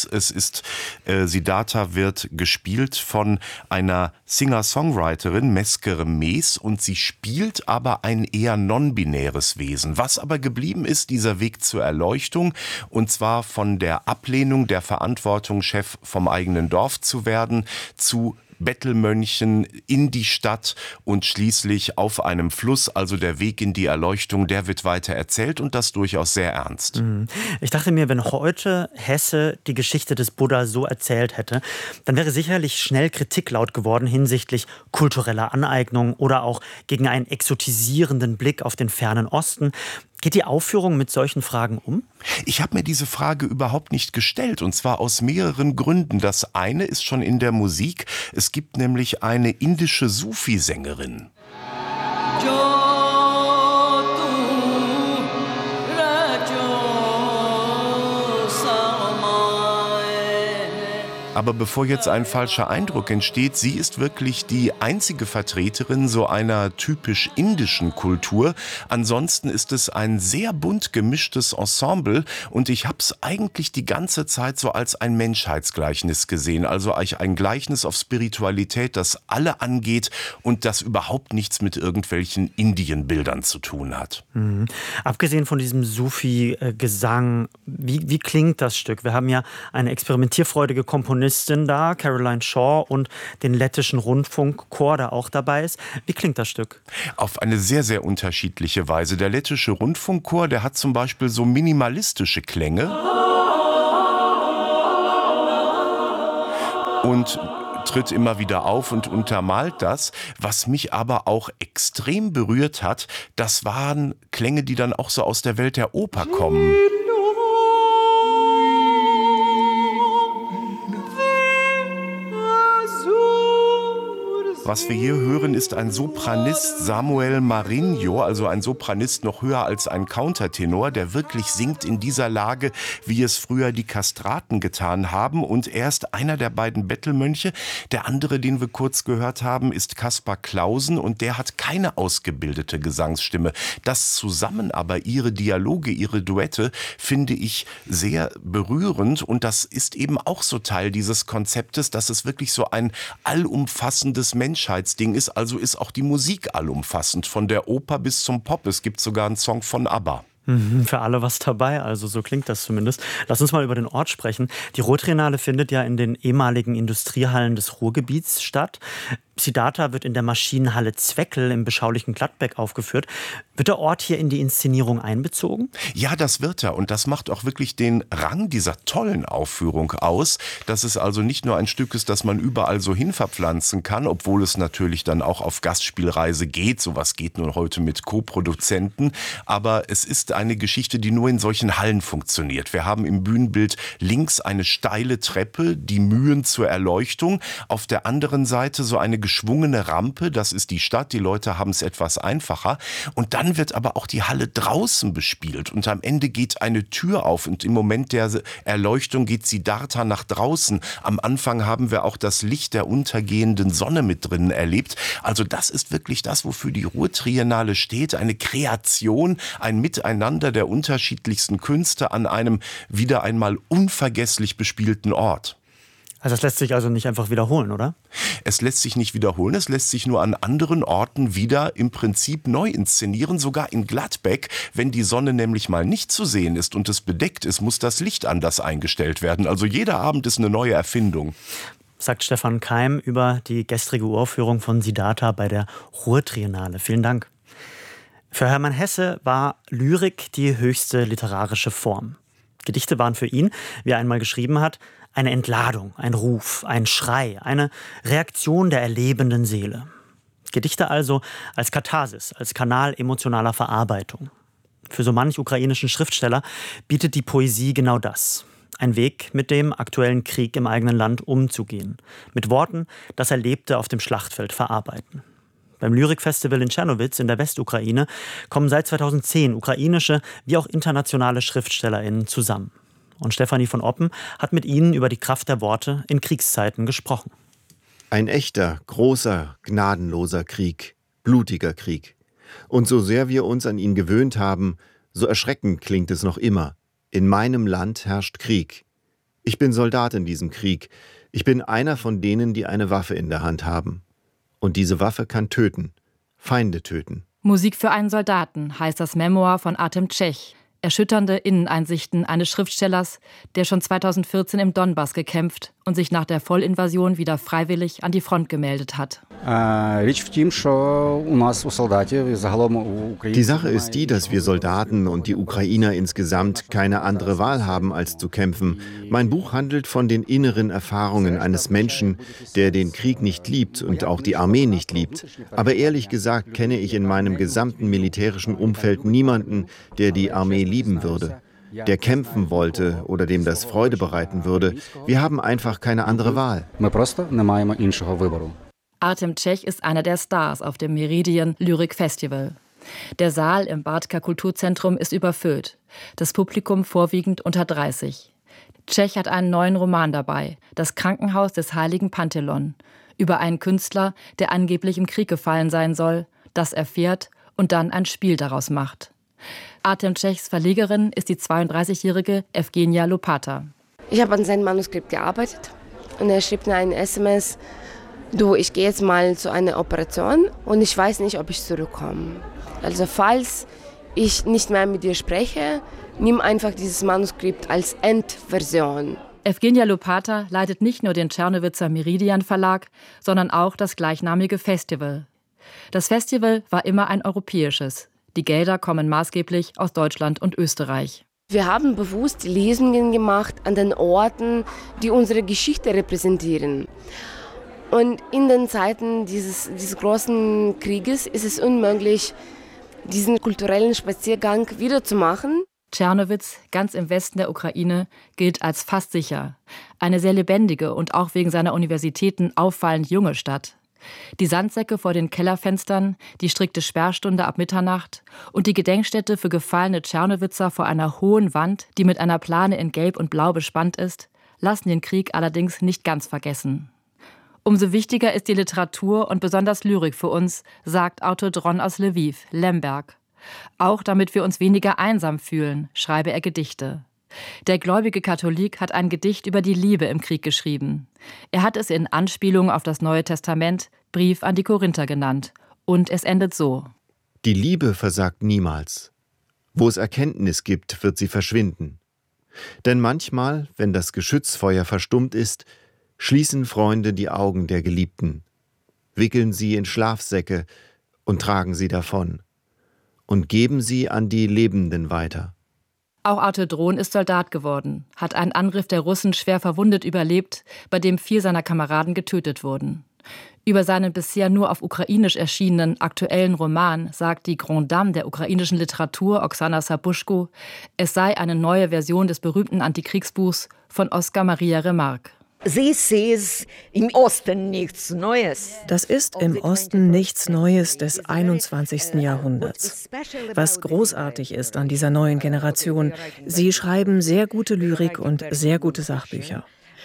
Siddhartha wird gespielt von einer Singer-Songwriterin, Mesker Mees, und sie spielt aber ein eher non-binäres Wesen. Was aber geblieben ist, dieser Weg zur Erleuchtung, und zwar von der Ablehnung der Verantwortung, Chef vom eigenen Dorf zu werden, zu Bettelmönchen in die Stadt und schließlich auf einem Fluss, also der Weg in die Erleuchtung, der wird weiter erzählt und das durchaus sehr ernst. Ich dachte mir, wenn heute Hesse die Geschichte des Buddha so erzählt hätte, dann wäre sicherlich schnell Kritik laut geworden hinsichtlich kultureller Aneignung oder auch gegen einen exotisierenden Blick auf den fernen Osten. Geht die Aufführung mit solchen Fragen um? Ich habe mir diese Frage überhaupt nicht gestellt, und zwar aus mehreren Gründen. Das eine ist schon in der Musik. Es gibt nämlich eine indische Sufi-Sängerin. Aber bevor jetzt ein falscher Eindruck entsteht, sie ist wirklich die einzige Vertreterin so einer typisch indischen Kultur. Ansonsten ist es ein sehr bunt gemischtes Ensemble und ich habe es eigentlich die ganze Zeit so als ein Menschheitsgleichnis gesehen, also ein Gleichnis auf Spiritualität, das alle angeht und das überhaupt nichts mit irgendwelchen Indienbildern zu tun hat. Mhm. Abgesehen von diesem Sufi-Gesang, wie klingt das Stück? Wir haben ja eine experimentierfreudige Komponistin da, Caroline Shaw, und den lettischen Rundfunkchor, der auch dabei ist. Wie klingt das Stück? Auf eine sehr, sehr unterschiedliche Weise. Der lettische Rundfunkchor, der hat zum Beispiel so minimalistische Klänge und tritt immer wieder auf und untermalt das. Was mich aber auch extrem berührt hat, das waren Klänge, die dann auch so aus der Welt der Oper kommen. Was wir hier hören, ist ein Sopranist, Samuel Marinho, also ein Sopranist noch höher als ein Countertenor, der wirklich singt in dieser Lage, wie es früher die Kastraten getan haben. Und er ist einer der beiden Bettelmönche. Der andere, den wir kurz gehört haben, ist Kaspar Clausen und der hat keine ausgebildete Gesangsstimme. Das zusammen aber, ihre Dialoge, ihre Duette, finde ich sehr berührend. Und das ist eben auch so Teil dieses Konzeptes, dass es wirklich so ein allumfassendes Menschheitsding ist, also ist auch die Musik allumfassend, von der Oper bis zum Pop. Es gibt sogar einen Song von ABBA. Für alle was dabei, also so klingt das zumindest. Lass uns mal über den Ort sprechen. Die Ruhr-Triennale findet ja in den ehemaligen Industriehallen des Ruhrgebiets statt. Siddhartha wird in der Maschinenhalle Zweckel im beschaulichen Gladbeck aufgeführt. Wird der Ort hier in die Inszenierung einbezogen? Ja, das wird er. Und das macht auch wirklich den Rang dieser tollen Aufführung aus, dass es also nicht nur ein Stück ist, das man überall so hin verpflanzen kann, obwohl es natürlich dann auch auf Gastspielreise geht. Sowas geht nun heute mit Co-Produzenten. Aber es ist eine Geschichte, die nur in solchen Hallen funktioniert. Wir haben im Bühnenbild links eine steile Treppe, die Mühen zur Erleuchtung. Auf der anderen Seite so eine geschwungene Rampe, das ist die Stadt, die Leute haben es etwas einfacher. Und dann wird aber auch die Halle draußen bespielt und am Ende geht eine Tür auf und im Moment der Erleuchtung geht Siddhartha nach draußen. Am Anfang haben wir auch das Licht der untergehenden Sonne mit drinnen erlebt. Also das ist wirklich das, wofür die Ruhr-Triennale steht, eine Kreation, ein Miteinander der unterschiedlichsten Künste an einem wieder einmal unvergesslich bespielten Ort. Also das lässt sich also nicht einfach wiederholen, oder? Es lässt sich nicht wiederholen, es lässt sich nur an anderen Orten wieder im Prinzip neu inszenieren. Sogar in Gladbeck, wenn die Sonne nämlich mal nicht zu sehen ist und es bedeckt ist, muss das Licht anders eingestellt werden. Also jeder Abend ist eine neue Erfindung. Sagt Stefan Keim über die gestrige Uraufführung von Siddhartha bei der Ruhr-Triennale. Vielen Dank. Für Hermann Hesse war Lyrik die höchste literarische Form. Gedichte waren für ihn, wie er einmal geschrieben hat, eine Entladung, ein Ruf, ein Schrei, eine Reaktion der erlebenden Seele. Gedichte also als Katharsis, als Kanal emotionaler Verarbeitung. Für so manch ukrainischen Schriftsteller bietet die Poesie genau das. Ein Weg, mit dem aktuellen Krieg im eigenen Land umzugehen. Mit Worten das Erlebte auf dem Schlachtfeld verarbeiten. Beim Lyrikfestival in Czernowitz in der Westukraine kommen seit 2010 ukrainische wie auch internationale SchriftstellerInnen zusammen. Und Stefanie von Oppen hat mit ihnen über die Kraft der Worte in Kriegszeiten gesprochen. Ein echter, großer, gnadenloser Krieg, blutiger Krieg. Und so sehr wir uns an ihn gewöhnt haben, so erschreckend klingt es noch immer. In meinem Land herrscht Krieg. Ich bin Soldat in diesem Krieg. Ich bin einer von denen, die eine Waffe in der Hand haben. Und diese Waffe kann töten, Feinde töten. Musik für einen Soldaten heißt das Memoir von Artem Tschech. Erschütternde Inneneinsichten eines Schriftstellers, der schon 2014 im Donbass gekämpft und sich nach der Vollinvasion wieder freiwillig an die Front gemeldet hat. Die Sache ist die, dass wir Soldaten und die Ukrainer insgesamt keine andere Wahl haben, als zu kämpfen. Mein Buch handelt von den inneren Erfahrungen eines Menschen, der den Krieg nicht liebt und auch die Armee nicht liebt. Aber ehrlich gesagt kenne ich in meinem gesamten militärischen Umfeld niemanden, der die Armee lieben würde, der kämpfen wollte oder dem das Freude bereiten würde. Wir haben einfach keine andere Wahl. Artem Tschech ist einer der Stars auf dem Meridian Lyrik Festival. Der Saal im Bartka Kulturzentrum ist überfüllt. Das Publikum vorwiegend unter 30. Tschech hat einen neuen Roman dabei, Das Krankenhaus des heiligen Panteleon, über einen Künstler, der angeblich im Krieg gefallen sein soll, das erfährt und dann ein Spiel daraus macht. Artem Tschechs Verlegerin ist die 32-jährige Evgenia Lopata. Ich habe an seinem Manuskript gearbeitet und er schrieb mir eine SMS, du, ich gehe jetzt mal zu einer Operation und ich weiß nicht, ob ich zurückkomme. Also falls ich nicht mehr mit dir spreche, nimm einfach dieses Manuskript als Endversion. Evgenia Lopata leitet nicht nur den Czernowitzer Meridian Verlag, sondern auch das gleichnamige Festival. Das Festival war immer ein europäisches. Die Gelder kommen maßgeblich aus Deutschland und Österreich. Wir haben bewusst Lesungen gemacht an den Orten, die unsere Geschichte repräsentieren. Und in den Zeiten dieses großen Krieges ist es unmöglich, diesen kulturellen Spaziergang wiederzumachen. Czernowitz, ganz im Westen der Ukraine, gilt als fast sicher. Eine sehr lebendige und auch wegen seiner Universitäten auffallend junge Stadt. Die Sandsäcke vor den Kellerfenstern, die strikte Sperrstunde ab Mitternacht und die Gedenkstätte für gefallene Czernowitzer vor einer hohen Wand, die mit einer Plane in Gelb und Blau bespannt ist, lassen den Krieg allerdings nicht ganz vergessen. Umso wichtiger ist die Literatur und besonders Lyrik für uns, sagt Artur Dron aus Lwiw, Lemberg. Auch damit wir uns weniger einsam fühlen, schreibe er Gedichte. Der gläubige Katholik hat ein Gedicht über die Liebe im Krieg geschrieben. Er hat es in Anspielung auf das Neue Testament Brief an die Korinther genannt. Und es endet so. Die Liebe versagt niemals. Wo es Erkenntnis gibt, wird sie verschwinden. Denn manchmal, wenn das Geschützfeuer verstummt ist, schließen Freunde die Augen der Geliebten, wickeln sie in Schlafsäcke und tragen sie davon und geben sie an die Lebenden weiter. Auch Artur Dron ist Soldat geworden, hat einen Angriff der Russen schwer verwundet überlebt, bei dem 4 seiner Kameraden getötet wurden. Über seinen bisher nur auf Ukrainisch erschienenen aktuellen Roman sagt die Grande Dame der ukrainischen Literatur, Oksana Sabuschko, es sei eine neue Version des berühmten Antikriegsbuchs von Oskar Maria Remarque. Das ist im Osten nichts Neues. Das ist im Osten nichts Neues des 21. Jahrhunderts. Was großartig ist an dieser neuen Generation, sie schreiben sehr gute Lyrik und sehr gute Sachbücher.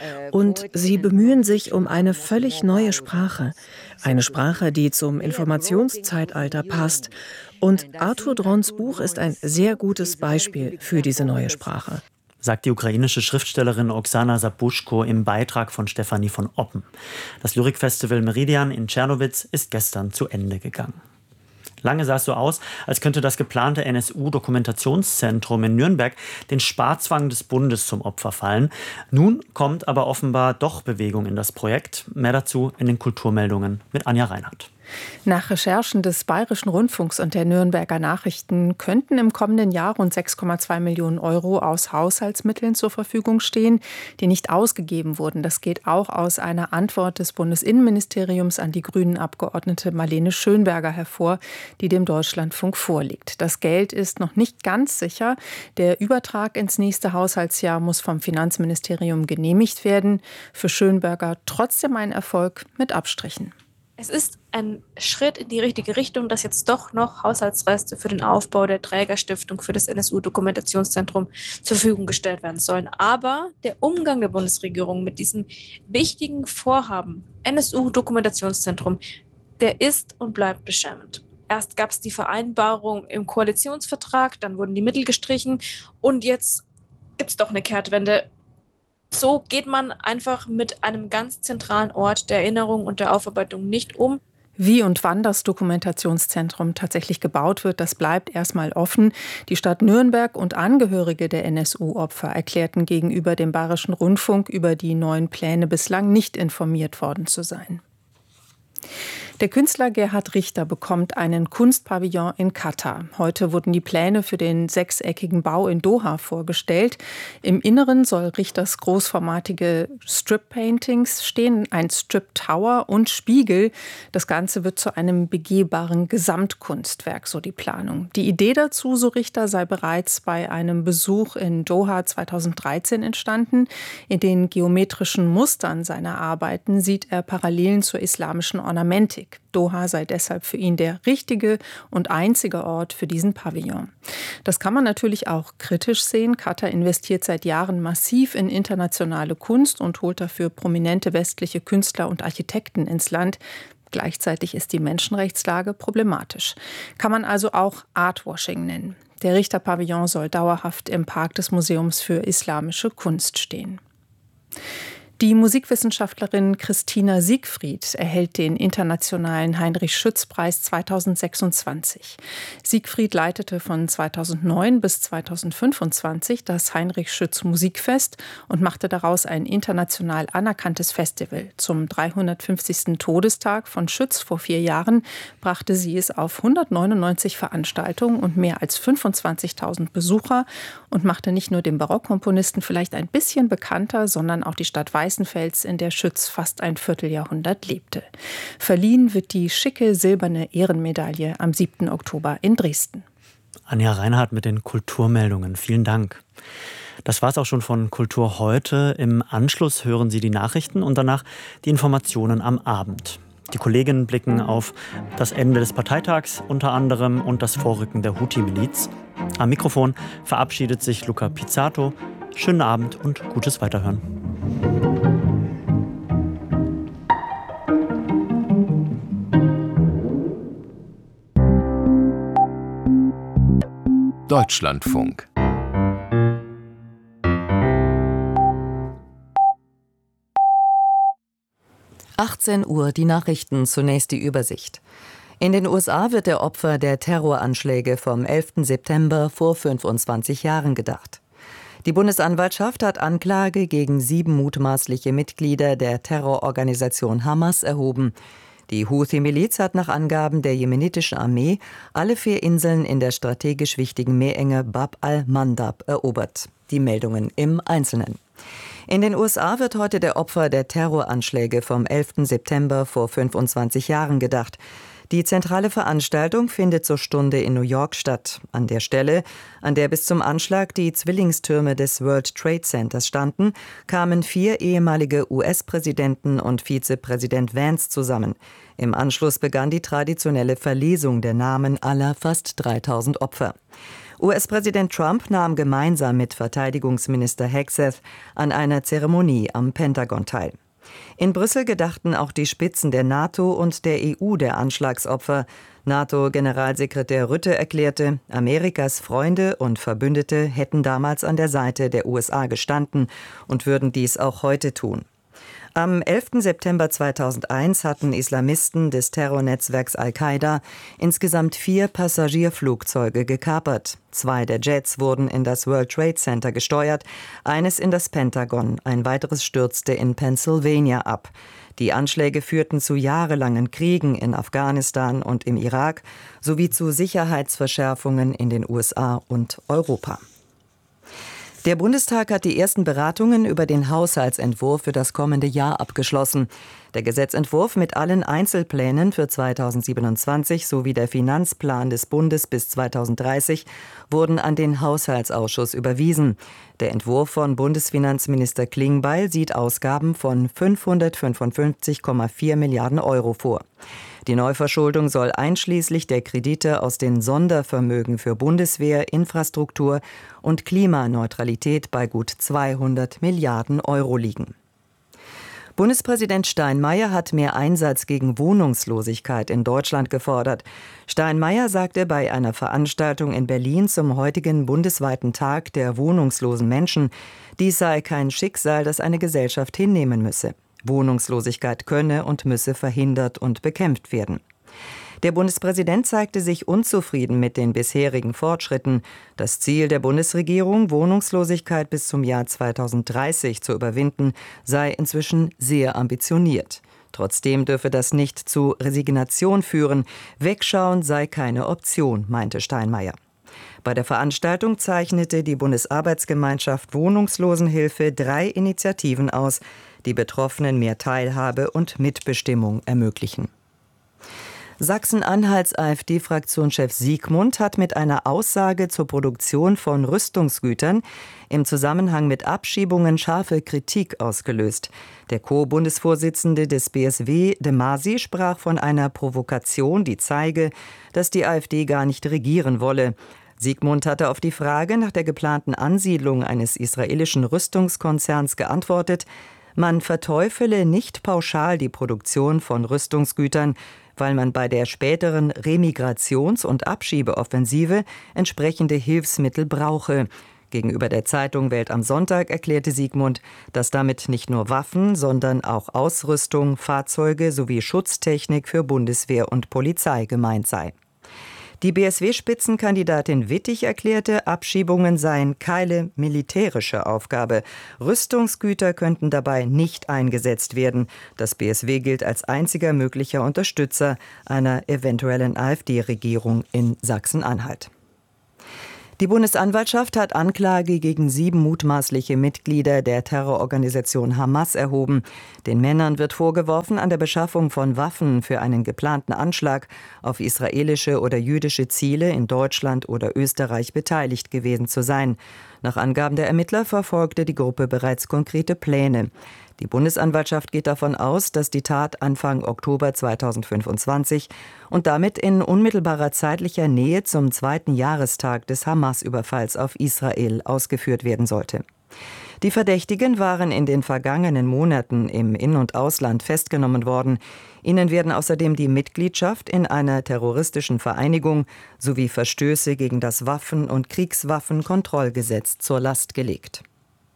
Und sie bemühen sich um eine völlig neue Sprache. Eine Sprache, die zum Informationszeitalter passt. Und Artur Drons Buch ist ein sehr gutes Beispiel für diese neue Sprache. Sagt die ukrainische Schriftstellerin Oksana Sabuschko im Beitrag von Stefanie von Oppen. Das Lyrikfestival Meridian in Czernowitz ist gestern zu Ende gegangen. Lange sah es so aus, als könnte das geplante NSU-Dokumentationszentrum in Nürnberg den Sparzwang des Bundes zum Opfer fallen. Nun kommt aber offenbar doch Bewegung in das Projekt. Mehr dazu in den Kulturmeldungen mit Anja Reinhardt. Nach Recherchen des Bayerischen Rundfunks und der Nürnberger Nachrichten könnten im kommenden Jahr rund 6,2 Millionen Euro aus Haushaltsmitteln zur Verfügung stehen, die nicht ausgegeben wurden. Das geht auch aus einer Antwort des Bundesinnenministeriums an die Grünen-Abgeordnete Marlene Schönberger hervor, die dem Deutschlandfunk vorliegt. Das Geld ist noch nicht ganz sicher. Der Übertrag ins nächste Haushaltsjahr muss vom Finanzministerium genehmigt werden. Für Schönberger trotzdem ein Erfolg mit Abstrichen. Es ist ein Schritt in die richtige Richtung, dass jetzt doch noch Haushaltsreste für den Aufbau der Trägerstiftung für das NSU-Dokumentationszentrum zur Verfügung gestellt werden sollen. Aber der Umgang der Bundesregierung mit diesem wichtigen Vorhaben, NSU-Dokumentationszentrum, der ist und bleibt beschämend. Erst gab es die Vereinbarung im Koalitionsvertrag, dann wurden die Mittel gestrichen und jetzt gibt es doch eine Kehrtwende. So geht man einfach mit einem ganz zentralen Ort der Erinnerung und der Aufarbeitung nicht um. Wie und wann das Dokumentationszentrum tatsächlich gebaut wird, das bleibt erstmal offen. Die Stadt Nürnberg und Angehörige der NSU-Opfer erklärten gegenüber dem Bayerischen Rundfunk über die neuen Pläne bislang nicht informiert worden zu sein. Der Künstler Gerhard Richter bekommt einen Kunstpavillon in Katar. Heute wurden die Pläne für den sechseckigen Bau in Doha vorgestellt. Im Inneren soll Richters großformatige Strip-Paintings stehen, ein Strip-Tower und Spiegel. Das Ganze wird zu einem begehbaren Gesamtkunstwerk, so die Planung. Die Idee dazu, so Richter, sei bereits bei einem Besuch in Doha 2013 entstanden. In den geometrischen Mustern seiner Arbeiten sieht er Parallelen zur islamischen Ornamentik. Politik. Doha sei deshalb für ihn der richtige und einzige Ort für diesen Pavillon. Das kann man natürlich auch kritisch sehen. Katar investiert seit Jahren massiv in internationale Kunst und holt dafür prominente westliche Künstler und Architekten ins Land. Gleichzeitig ist die Menschenrechtslage problematisch. Kann man also auch Artwashing nennen. Der Richter-Pavillon soll dauerhaft im Park des Museums für Islamische Kunst stehen. Die Musikwissenschaftlerin Christina Siegfried erhält den internationalen Heinrich-Schütz-Preis 2026. Siegfried leitete von 2009 bis 2025 das Heinrich-Schütz-Musikfest und machte daraus ein international anerkanntes Festival. Zum 350. Todestag von Schütz vor 4 Jahren brachte sie es auf 199 Veranstaltungen und mehr als 25.000 Besucher und machte nicht nur den Barockkomponisten vielleicht ein bisschen bekannter, sondern auch die Stadt Weißenfels, in der Schütz fast ein Vierteljahrhundert lebte. Verliehen wird die schicke silberne Ehrenmedaille am 7. Oktober in Dresden. Anja Reinhardt mit den Kulturmeldungen. Vielen Dank. Das war es auch schon von Kultur heute. Im Anschluss hören Sie die Nachrichten und danach die Informationen am Abend. Die Kolleginnen blicken auf das Ende des Parteitags unter anderem und das Vorrücken der Houthi-Miliz. Am Mikrofon verabschiedet sich Luca Pizzato. Schönen Abend und gutes Weiterhören. Deutschlandfunk. Uhr, die Nachrichten, zunächst die Übersicht. In den USA wird der Opfer der Terroranschläge vom 11. September vor 25 Jahren gedacht. Die Bundesanwaltschaft hat Anklage gegen 7 mutmaßliche Mitglieder der Terrororganisation Hamas erhoben. Die Houthi-Miliz hat nach Angaben der jemenitischen Armee alle 4 Inseln in der strategisch wichtigen Meerenge Bab al-Mandab erobert. Die Meldungen im Einzelnen. In den USA wird heute der Opfer der Terroranschläge vom 11. September vor 25 Jahren gedacht. Die zentrale Veranstaltung findet zur Stunde in New York statt. An der Stelle, an der bis zum Anschlag die Zwillingstürme des World Trade Centers standen, kamen 4 ehemalige US-Präsidenten und Vizepräsident Vance zusammen. Im Anschluss begann die traditionelle Verlesung der Namen aller fast 3000 Opfer. US-Präsident Trump nahm gemeinsam mit Verteidigungsminister Hegseth an einer Zeremonie am Pentagon teil. In Brüssel gedachten auch die Spitzen der NATO und der EU der Anschlagsopfer. NATO-Generalsekretär Rutte erklärte, Amerikas Freunde und Verbündete hätten damals an der Seite der USA gestanden und würden dies auch heute tun. Am 11. September 2001 hatten Islamisten des Terrornetzwerks Al-Qaida insgesamt 4 Passagierflugzeuge gekapert. 2 der Jets wurden in das World Trade Center gesteuert, eines in das Pentagon, ein weiteres stürzte in Pennsylvania ab. Die Anschläge führten zu jahrelangen Kriegen in Afghanistan und im Irak sowie zu Sicherheitsverschärfungen in den USA und Europa. Der Bundestag hat die ersten Beratungen über den Haushaltsentwurf für das kommende Jahr abgeschlossen. Der Gesetzentwurf mit allen Einzelplänen für 2027 sowie der Finanzplan des Bundes bis 2030 wurden an den Haushaltsausschuss überwiesen. Der Entwurf von Bundesfinanzminister Klingbeil sieht Ausgaben von 555,4 Milliarden Euro vor. Die Neuverschuldung soll einschließlich der Kredite aus den Sondervermögen für Bundeswehr, Infrastruktur und Klimaneutralität bei gut 200 Milliarden Euro liegen. Bundespräsident Steinmeier hat mehr Einsatz gegen Wohnungslosigkeit in Deutschland gefordert. Steinmeier sagte bei einer Veranstaltung in Berlin zum heutigen bundesweiten Tag der wohnungslosen Menschen, dies sei kein Schicksal, das eine Gesellschaft hinnehmen müsse. Wohnungslosigkeit könne und müsse verhindert und bekämpft werden. Der Bundespräsident zeigte sich unzufrieden mit den bisherigen Fortschritten. Das Ziel der Bundesregierung, Wohnungslosigkeit bis zum Jahr 2030 zu überwinden, sei inzwischen sehr ambitioniert. Trotzdem dürfe das nicht zu Resignation führen. Wegschauen sei keine Option, meinte Steinmeier. Bei der Veranstaltung zeichnete die Bundesarbeitsgemeinschaft Wohnungslosenhilfe 3 Initiativen aus, die Betroffenen mehr Teilhabe und Mitbestimmung ermöglichen. Sachsen-Anhalts AfD-Fraktionschef Siegmund hat mit einer Aussage zur Produktion von Rüstungsgütern im Zusammenhang mit Abschiebungen scharfe Kritik ausgelöst. Der Co-Bundesvorsitzende des BSW, de Masi, sprach von einer Provokation, die zeige, dass die AfD gar nicht regieren wolle. Siegmund hatte auf die Frage nach der geplanten Ansiedlung eines israelischen Rüstungskonzerns geantwortet, man verteufele nicht pauschal die Produktion von Rüstungsgütern, weil man bei der späteren Remigrations- und Abschiebeoffensive entsprechende Hilfsmittel brauche. Gegenüber der Zeitung Welt am Sonntag erklärte Siegmund, dass damit nicht nur Waffen, sondern auch Ausrüstung, Fahrzeuge sowie Schutztechnik für Bundeswehr und Polizei gemeint sei. Die BSW-Spitzenkandidatin Wittig erklärte, Abschiebungen seien keine militärische Aufgabe. Rüstungsgüter könnten dabei nicht eingesetzt werden. Das BSW gilt als einziger möglicher Unterstützer einer eventuellen AfD-Regierung in Sachsen-Anhalt. Die Bundesanwaltschaft hat Anklage gegen 7 mutmaßliche Mitglieder der Terrororganisation Hamas erhoben. Den Männern wird vorgeworfen, an der Beschaffung von Waffen für einen geplanten Anschlag auf israelische oder jüdische Ziele in Deutschland oder Österreich beteiligt gewesen zu sein. Nach Angaben der Ermittler verfolgte die Gruppe bereits konkrete Pläne. Die Bundesanwaltschaft geht davon aus, dass die Tat Anfang Oktober 2025 und damit in unmittelbarer zeitlicher Nähe zum 2. Jahrestag des Hamas-Überfalls auf Israel ausgeführt werden sollte. Die Verdächtigen waren in den vergangenen Monaten im In- und Ausland festgenommen worden. Ihnen werden außerdem die Mitgliedschaft in einer terroristischen Vereinigung sowie Verstöße gegen das Waffen- und Kriegswaffenkontrollgesetz zur Last gelegt.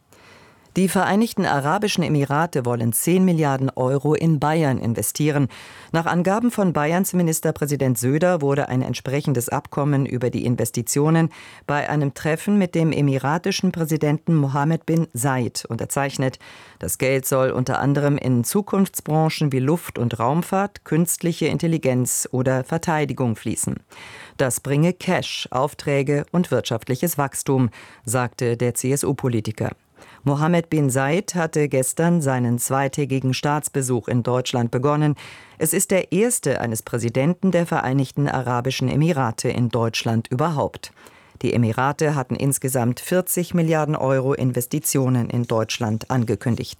Die Vereinigten Arabischen Emirate wollen 10 Milliarden Euro in Bayern investieren. Nach Angaben von Bayerns Ministerpräsident Söder wurde ein entsprechendes Abkommen über die Investitionen bei einem Treffen mit dem emiratischen Präsidenten Mohammed bin Zayed unterzeichnet. Das Geld soll unter anderem in Zukunftsbranchen wie Luft- und Raumfahrt, künstliche Intelligenz oder Verteidigung fließen. Das bringe Cash, Aufträge und wirtschaftliches Wachstum, sagte der CSU-Politiker. Mohammed bin Zayed hatte gestern seinen zweitägigen Staatsbesuch in Deutschland begonnen. Es ist der erste eines Präsidenten der Vereinigten Arabischen Emirate in Deutschland überhaupt. Die Emirate hatten insgesamt 40 Milliarden Euro Investitionen in Deutschland angekündigt.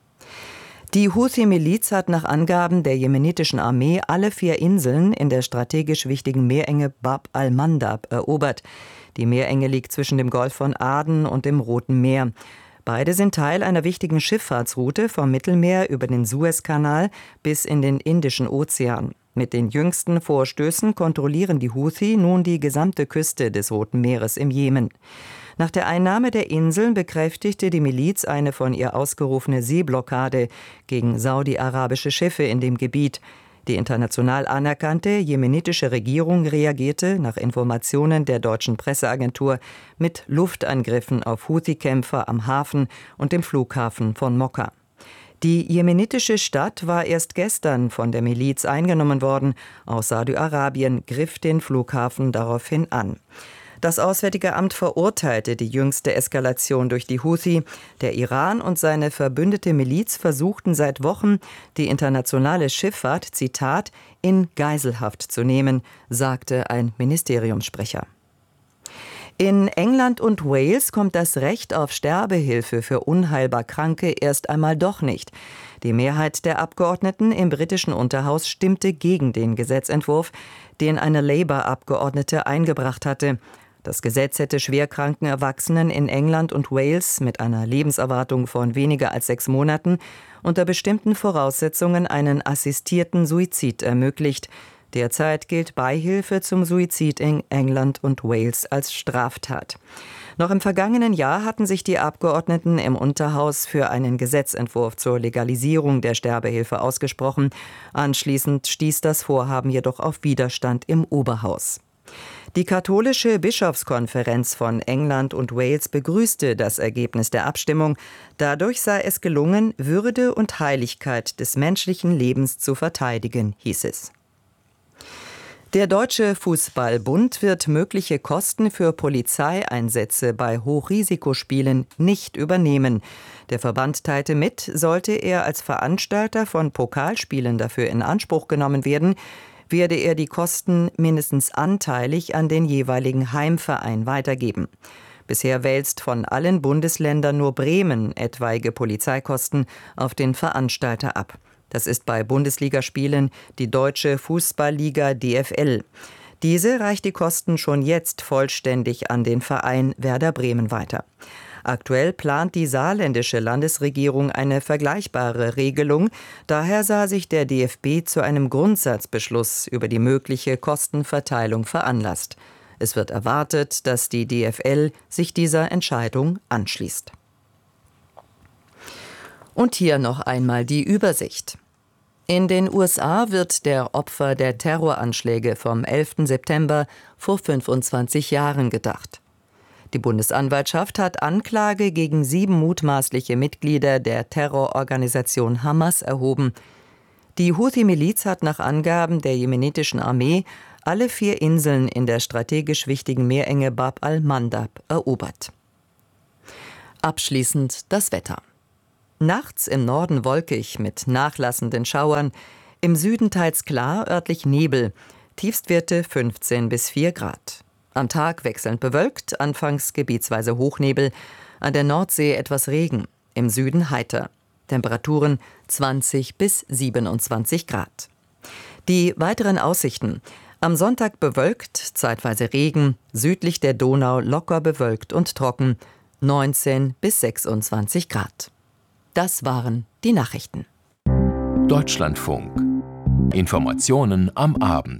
Die Houthi-Miliz hat nach Angaben der jemenitischen Armee alle 4 Inseln in der strategisch wichtigen Meerenge Bab al-Mandab erobert. Die Meerenge liegt zwischen dem Golf von Aden und dem Roten Meer. Beide sind Teil einer wichtigen Schifffahrtsroute vom Mittelmeer über den Suezkanal bis in den Indischen Ozean. Mit den jüngsten Vorstößen kontrollieren die Houthi nun die gesamte Küste des Roten Meeres im Jemen. Nach der Einnahme der Inseln bekräftigte die Miliz eine von ihr ausgerufene Seeblockade gegen saudi-arabische Schiffe in dem Gebiet. Die international anerkannte jemenitische Regierung reagierte nach Informationen der deutschen Presseagentur mit Luftangriffen auf Houthi-Kämpfer am Hafen und dem Flughafen von Mokka. Die jemenitische Stadt war erst gestern von der Miliz eingenommen worden. Auch Saudi-Arabien griff den Flughafen daraufhin an. Das Auswärtige Amt verurteilte die jüngste Eskalation durch die Houthi. Der Iran und seine verbündete Miliz versuchten seit Wochen, die internationale Schifffahrt, Zitat, in Geiselhaft zu nehmen, sagte ein Ministeriumssprecher. In England und Wales kommt das Recht auf Sterbehilfe für unheilbar Kranke erst einmal doch nicht. Die Mehrheit der Abgeordneten im britischen Unterhaus stimmte gegen den Gesetzentwurf, den eine Labour-Abgeordnete eingebracht hatte. Das Gesetz hätte schwerkranken Erwachsenen in England und Wales mit einer Lebenserwartung von weniger als 6 Monaten unter bestimmten Voraussetzungen einen assistierten Suizid ermöglicht. Derzeit gilt Beihilfe zum Suizid in England und Wales als Straftat. Noch im vergangenen Jahr hatten sich die Abgeordneten im Unterhaus für einen Gesetzentwurf zur Legalisierung der Sterbehilfe ausgesprochen. Anschließend stieß das Vorhaben jedoch auf Widerstand im Oberhaus. Die katholische Bischofskonferenz von England und Wales begrüßte das Ergebnis der Abstimmung. Dadurch sei es gelungen, Würde und Heiligkeit des menschlichen Lebens zu verteidigen, hieß es. Der Deutsche Fußball-Bund wird mögliche Kosten für Polizeieinsätze bei Hochrisikospielen nicht übernehmen. Der Verband teilte mit, sollte er als Veranstalter von Pokalspielen dafür in Anspruch genommen werden, werde er die Kosten mindestens anteilig an den jeweiligen Heimverein weitergeben. Bisher wälzt von allen Bundesländern nur Bremen etwaige Polizeikosten auf den Veranstalter ab. Das ist bei Bundesligaspielen die Deutsche Fußballliga DFL. Diese reicht die Kosten schon jetzt vollständig an den Verein Werder Bremen weiter. Aktuell plant die saarländische Landesregierung eine vergleichbare Regelung. Daher sah sich der DFB zu einem Grundsatzbeschluss über die mögliche Kostenverteilung veranlasst. Es wird erwartet, dass die DFL sich dieser Entscheidung anschließt. Und hier noch einmal die Übersicht. In den USA wird der Opfer der Terroranschläge vom 11. September vor 25 Jahren gedacht. Die Bundesanwaltschaft hat Anklage gegen 7 mutmaßliche Mitglieder der Terrororganisation Hamas erhoben. Die Houthi-Miliz hat nach Angaben der jemenitischen Armee alle 4 Inseln in der strategisch wichtigen Meerenge Bab al-Mandab erobert. Abschließend das Wetter. Nachts im Norden wolkig mit nachlassenden Schauern, im Süden teils klar, örtlich Nebel, Tiefstwerte 15 bis 4 Grad. Am Tag wechselnd bewölkt, anfangs gebietsweise Hochnebel, an der Nordsee etwas Regen, im Süden heiter. Temperaturen 20 bis 27 Grad. Die weiteren Aussichten: Am Sonntag bewölkt, zeitweise Regen, südlich der Donau locker bewölkt und trocken, 19 bis 26 Grad. Das waren die Nachrichten. Deutschlandfunk. Informationen am Abend.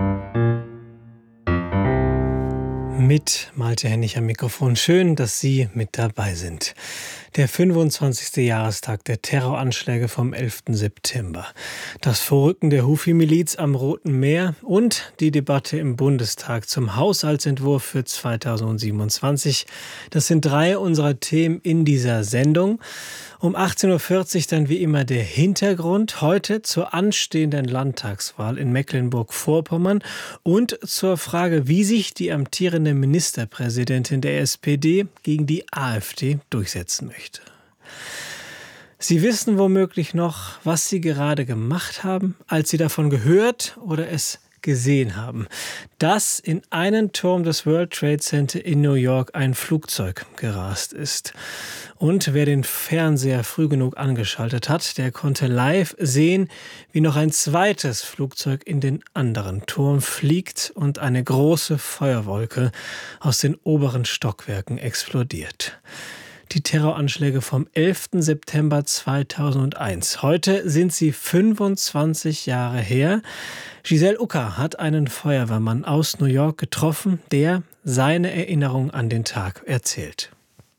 Mit Malte Hennig am Mikrofon. Schön, dass Sie mit dabei sind. Der 25. Jahrestag der Terroranschläge vom 11. September. Das Vorrücken der Houthi-Miliz am Roten Meer und die Debatte im Bundestag zum Haushaltsentwurf für 2027. Das sind 3 unserer Themen in dieser Sendung. Um 18.40 Uhr dann wie immer der Hintergrund, heute zur anstehenden Landtagswahl in Mecklenburg-Vorpommern und zur Frage, wie sich die amtierende Ministerpräsidentin der SPD gegen die AfD durchsetzen möchte. Sie wissen womöglich noch, was Sie gerade gemacht haben, als Sie davon gehört oder es gesehen haben, dass in einen Turm des World Trade Center in New York ein Flugzeug gerast ist. Und wer den Fernseher früh genug angeschaltet hat, der konnte live sehen, wie noch ein zweites Flugzeug in den anderen Turm fliegt und eine große Feuerwolke aus den oberen Stockwerken explodiert. Die Terroranschläge vom 11. September 2001. Heute sind sie 25 Jahre her. Giselle Ucker hat einen Feuerwehrmann aus New York getroffen, der seine Erinnerung an den Tag erzählt.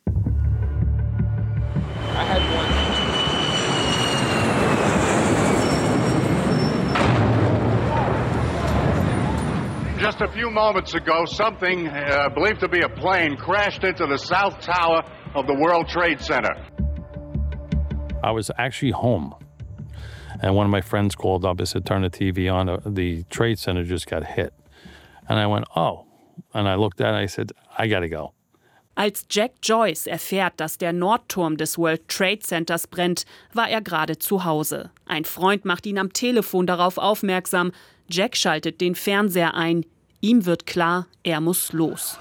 Just a few moments ago, something believed to be a plane crashed into the South Tower of the World Trade Center. I was actually home, and one of my friends called up and said, "Turn the TV on. The Trade Center just got hit." And I went, "Oh," and I looked at it and I said, "I gotta go." Als Jack Joyce erfährt, dass der Nordturm des World Trade Centers brennt, war er gerade zu Hause. Ein Freund macht ihn am Telefon darauf aufmerksam. Jack schaltet den Fernseher ein. Ihm wird klar, er muss los.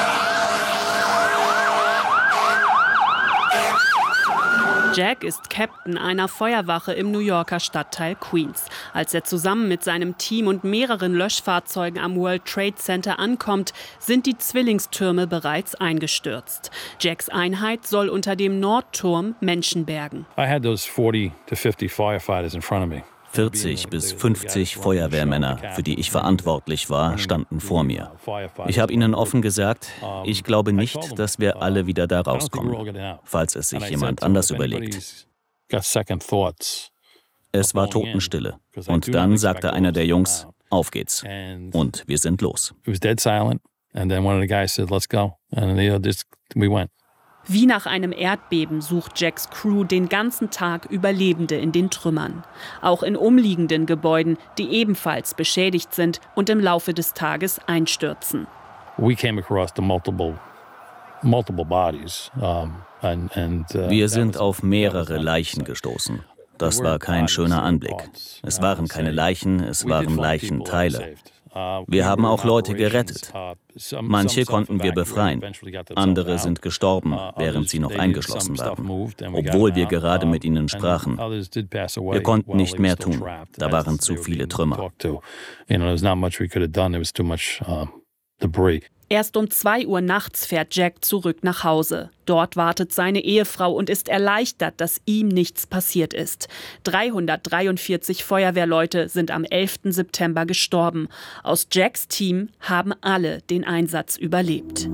Jack ist Captain einer Feuerwache im New Yorker Stadtteil Queens. Als er zusammen mit seinem Team und mehreren Löschfahrzeugen am World Trade Center ankommt, sind die Zwillingstürme bereits eingestürzt. Jacks Einheit soll unter dem Nordturm Menschen bergen. I had those 40 to 50 firefighters in front of me. 40 bis 50 Feuerwehrmänner, für die ich verantwortlich war, standen vor mir. Ich habe ihnen offen gesagt, ich glaube nicht, dass wir alle wieder da rauskommen, falls es sich jemand anders überlegt. Es war Totenstille. Und dann sagte einer der Jungs, auf geht's. Und wir sind los. Wie nach einem Erdbeben sucht Jacks Crew den ganzen Tag Überlebende in den Trümmern. Auch in umliegenden Gebäuden, die ebenfalls beschädigt sind und im Laufe des Tages einstürzen. We came across the multiple bodies. Wir sind auf mehrere Leichen gestoßen. Das war kein schöner Anblick. Es waren keine Leichen, es waren Leichenteile. Wir haben auch Leute gerettet. Manche konnten wir befreien. Andere sind gestorben, während sie noch eingeschlossen waren, obwohl wir gerade mit ihnen sprachen. Wir konnten nicht mehr tun. Da waren zu viele Trümmer. Erst um 2 Uhr nachts fährt Jack zurück nach Hause. Dort wartet seine Ehefrau und ist erleichtert, dass ihm nichts passiert ist. 343 Feuerwehrleute sind am 11. September gestorben. Aus Jacks Team haben alle den Einsatz überlebt.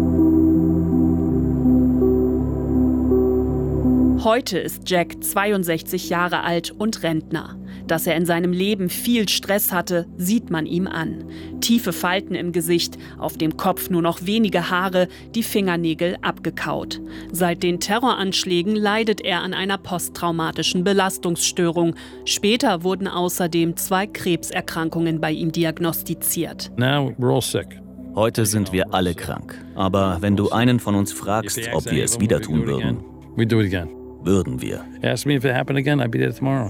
Heute ist Jack 62 Jahre alt und Rentner. Dass er in seinem Leben viel Stress hatte, sieht man ihm an. Tiefe Falten im Gesicht, auf dem Kopf nur noch wenige Haare, die Fingernägel abgekaut. Seit den Terroranschlägen leidet er an einer posttraumatischen Belastungsstörung. Später wurden außerdem 2 Krebserkrankungen bei ihm diagnostiziert. Heute sind wir alle krank. Aber wenn du einen von uns fragst, ob wir es wieder tun würden, würden wir. Ask me if it happened again, I'd be there tomorrow.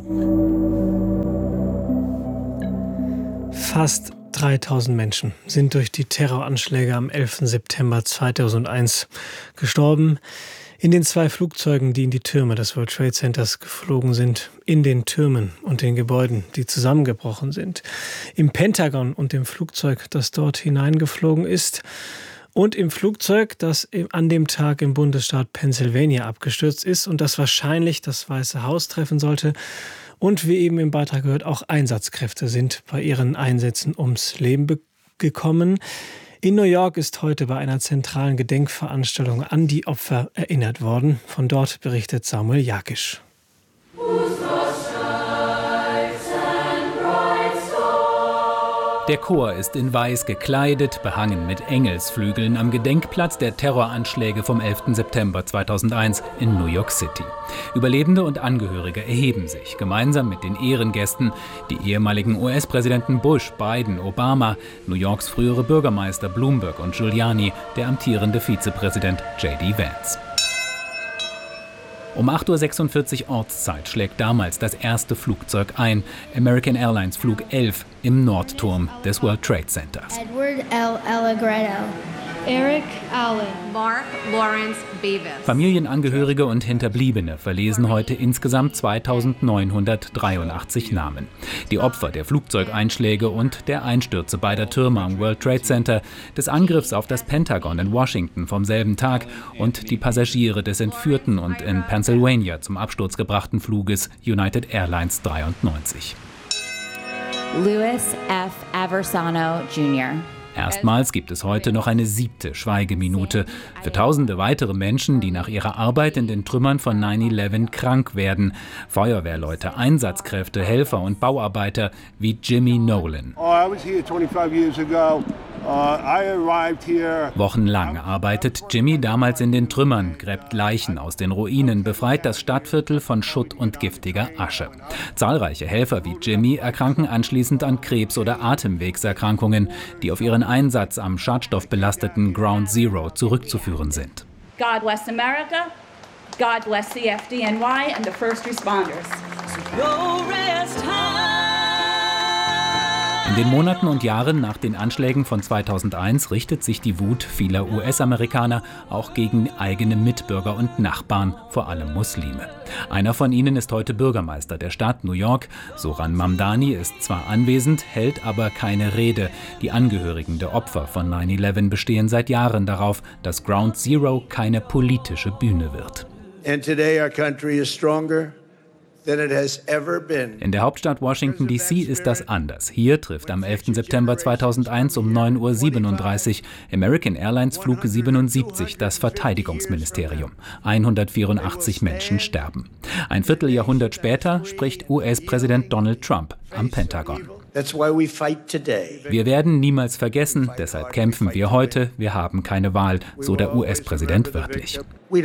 Fast 3000 Menschen sind durch die Terroranschläge am 11. September 2001 gestorben. In den 2 Flugzeugen, die in die Türme des World Trade Centers geflogen sind, in den Türmen und den Gebäuden, die zusammengebrochen sind, im Pentagon und dem Flugzeug, das dort hineingeflogen ist, und im Flugzeug, das an dem Tag im Bundesstaat Pennsylvania abgestürzt ist und das wahrscheinlich das Weiße Haus treffen sollte. Und wie eben im Beitrag gehört, auch Einsatzkräfte sind bei ihren Einsätzen ums Leben gekommen. In New York ist heute bei einer zentralen Gedenkveranstaltung an die Opfer erinnert worden. Von dort berichtet Samuel Jakisch. Der Chor ist in Weiß gekleidet, behangen mit Engelsflügeln am Gedenkplatz der Terroranschläge vom 11. September 2001 in New York City. Überlebende und Angehörige erheben sich, gemeinsam mit den Ehrengästen, die ehemaligen US-Präsidenten Bush, Biden, Obama, New Yorks frühere Bürgermeister Bloomberg und Giuliani, der amtierende Vizepräsident J.D. Vance. Um 8:46 Uhr Ortszeit schlägt damals das erste Flugzeug ein, American Airlines Flug 11 im Nordturm des World Trade Centers. Edward L. Allegretto. Eric Allen. Mark Lawrence Beavis. Familienangehörige und Hinterbliebene verlesen heute insgesamt 2983 Namen. Die Opfer der Flugzeugeinschläge und der Einstürze beider Türme am World Trade Center, des Angriffs auf das Pentagon in Washington vom selben Tag und die Passagiere des entführten und in Pennsylvania zum Absturz gebrachten Fluges United Airlines 93. Louis F. Aversano Jr. Erstmals gibt es heute noch eine 7. Schweigeminute für tausende weitere Menschen, die nach ihrer Arbeit in den Trümmern von 9/11 krank werden. Feuerwehrleute, Einsatzkräfte, Helfer und Bauarbeiter wie Jimmy Nolan. Wochenlang arbeitet Jimmy damals in den Trümmern, gräbt Leichen aus den Ruinen, befreit das Stadtviertel von Schutt und giftiger Asche. Zahlreiche Helfer wie Jimmy erkranken anschließend an Krebs- oder Atemwegserkrankungen, die auf ihren Einsatz am schadstoffbelasteten Ground Zero zurückzuführen sind. God bless America, God bless the FDNY and the first responders. In den Monaten und Jahren nach den Anschlägen von 2001 richtet sich die Wut vieler US-Amerikaner auch gegen eigene Mitbürger und Nachbarn, vor allem Muslime. Einer von ihnen ist heute Bürgermeister der Stadt New York. Zohran Mamdani ist zwar anwesend, hält aber keine Rede. Die Angehörigen der Opfer von 9/11 bestehen seit Jahren darauf, dass Ground Zero keine politische Bühne wird. And today our country is stronger than it has ever been. In der Hauptstadt Washington D.C. ist das anders. Hier trifft am 11. September 2001 um 9:37 Uhr American Airlines Flug 77 das Verteidigungsministerium. 184 Menschen sterben. Ein Vierteljahrhundert später spricht US-Präsident Donald Trump am Pentagon. Wir werden niemals vergessen, deshalb kämpfen wir heute. Wir haben keine Wahl, so der US-Präsident wörtlich.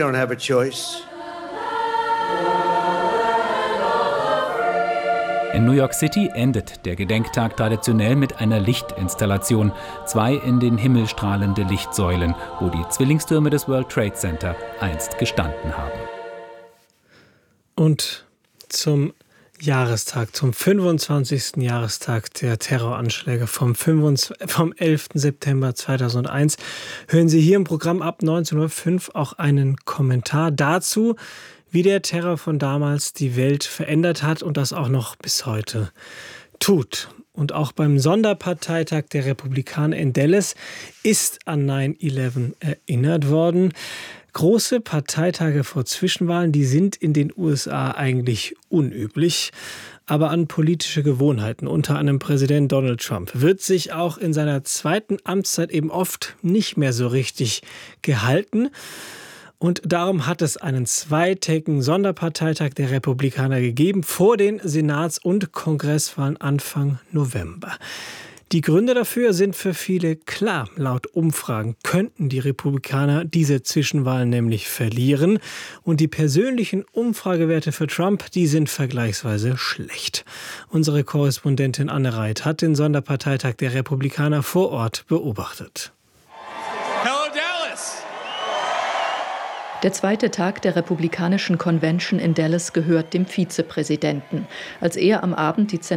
In New York City endet der Gedenktag traditionell mit einer Lichtinstallation. 2 in den Himmel strahlende Lichtsäulen, wo die Zwillingstürme des World Trade Center einst gestanden haben. Und zum Jahrestag, zum 25. Jahrestag der Terroranschläge vom 11. September 2001 hören Sie hier im Programm ab 19.05 Uhr auch einen Kommentar dazu, wie der Terror von damals die Welt verändert hat und das auch noch bis heute tut. Und auch beim Sonderparteitag der Republikaner in Dallas ist an 9/11 erinnert worden. Große Parteitage vor Zwischenwahlen, die sind in den USA eigentlich unüblich. Aber an politische Gewohnheiten unter einem Präsident Donald Trump wird sich auch in seiner zweiten Amtszeit eben oft nicht mehr so richtig gehalten. Und darum hat es einen zweitägigen Sonderparteitag der Republikaner gegeben vor den Senats- und Kongresswahlen Anfang November. Die Gründe dafür sind für viele klar. Laut Umfragen könnten die Republikaner diese Zwischenwahlen nämlich verlieren. Und die persönlichen Umfragewerte für Trump, die sind vergleichsweise schlecht. Unsere Korrespondentin Anne Reit hat den Sonderparteitag der Republikaner vor Ort beobachtet. Der zweite Tag der republikanischen Convention in Dallas gehört dem Vizepräsidenten. Als er am Abend die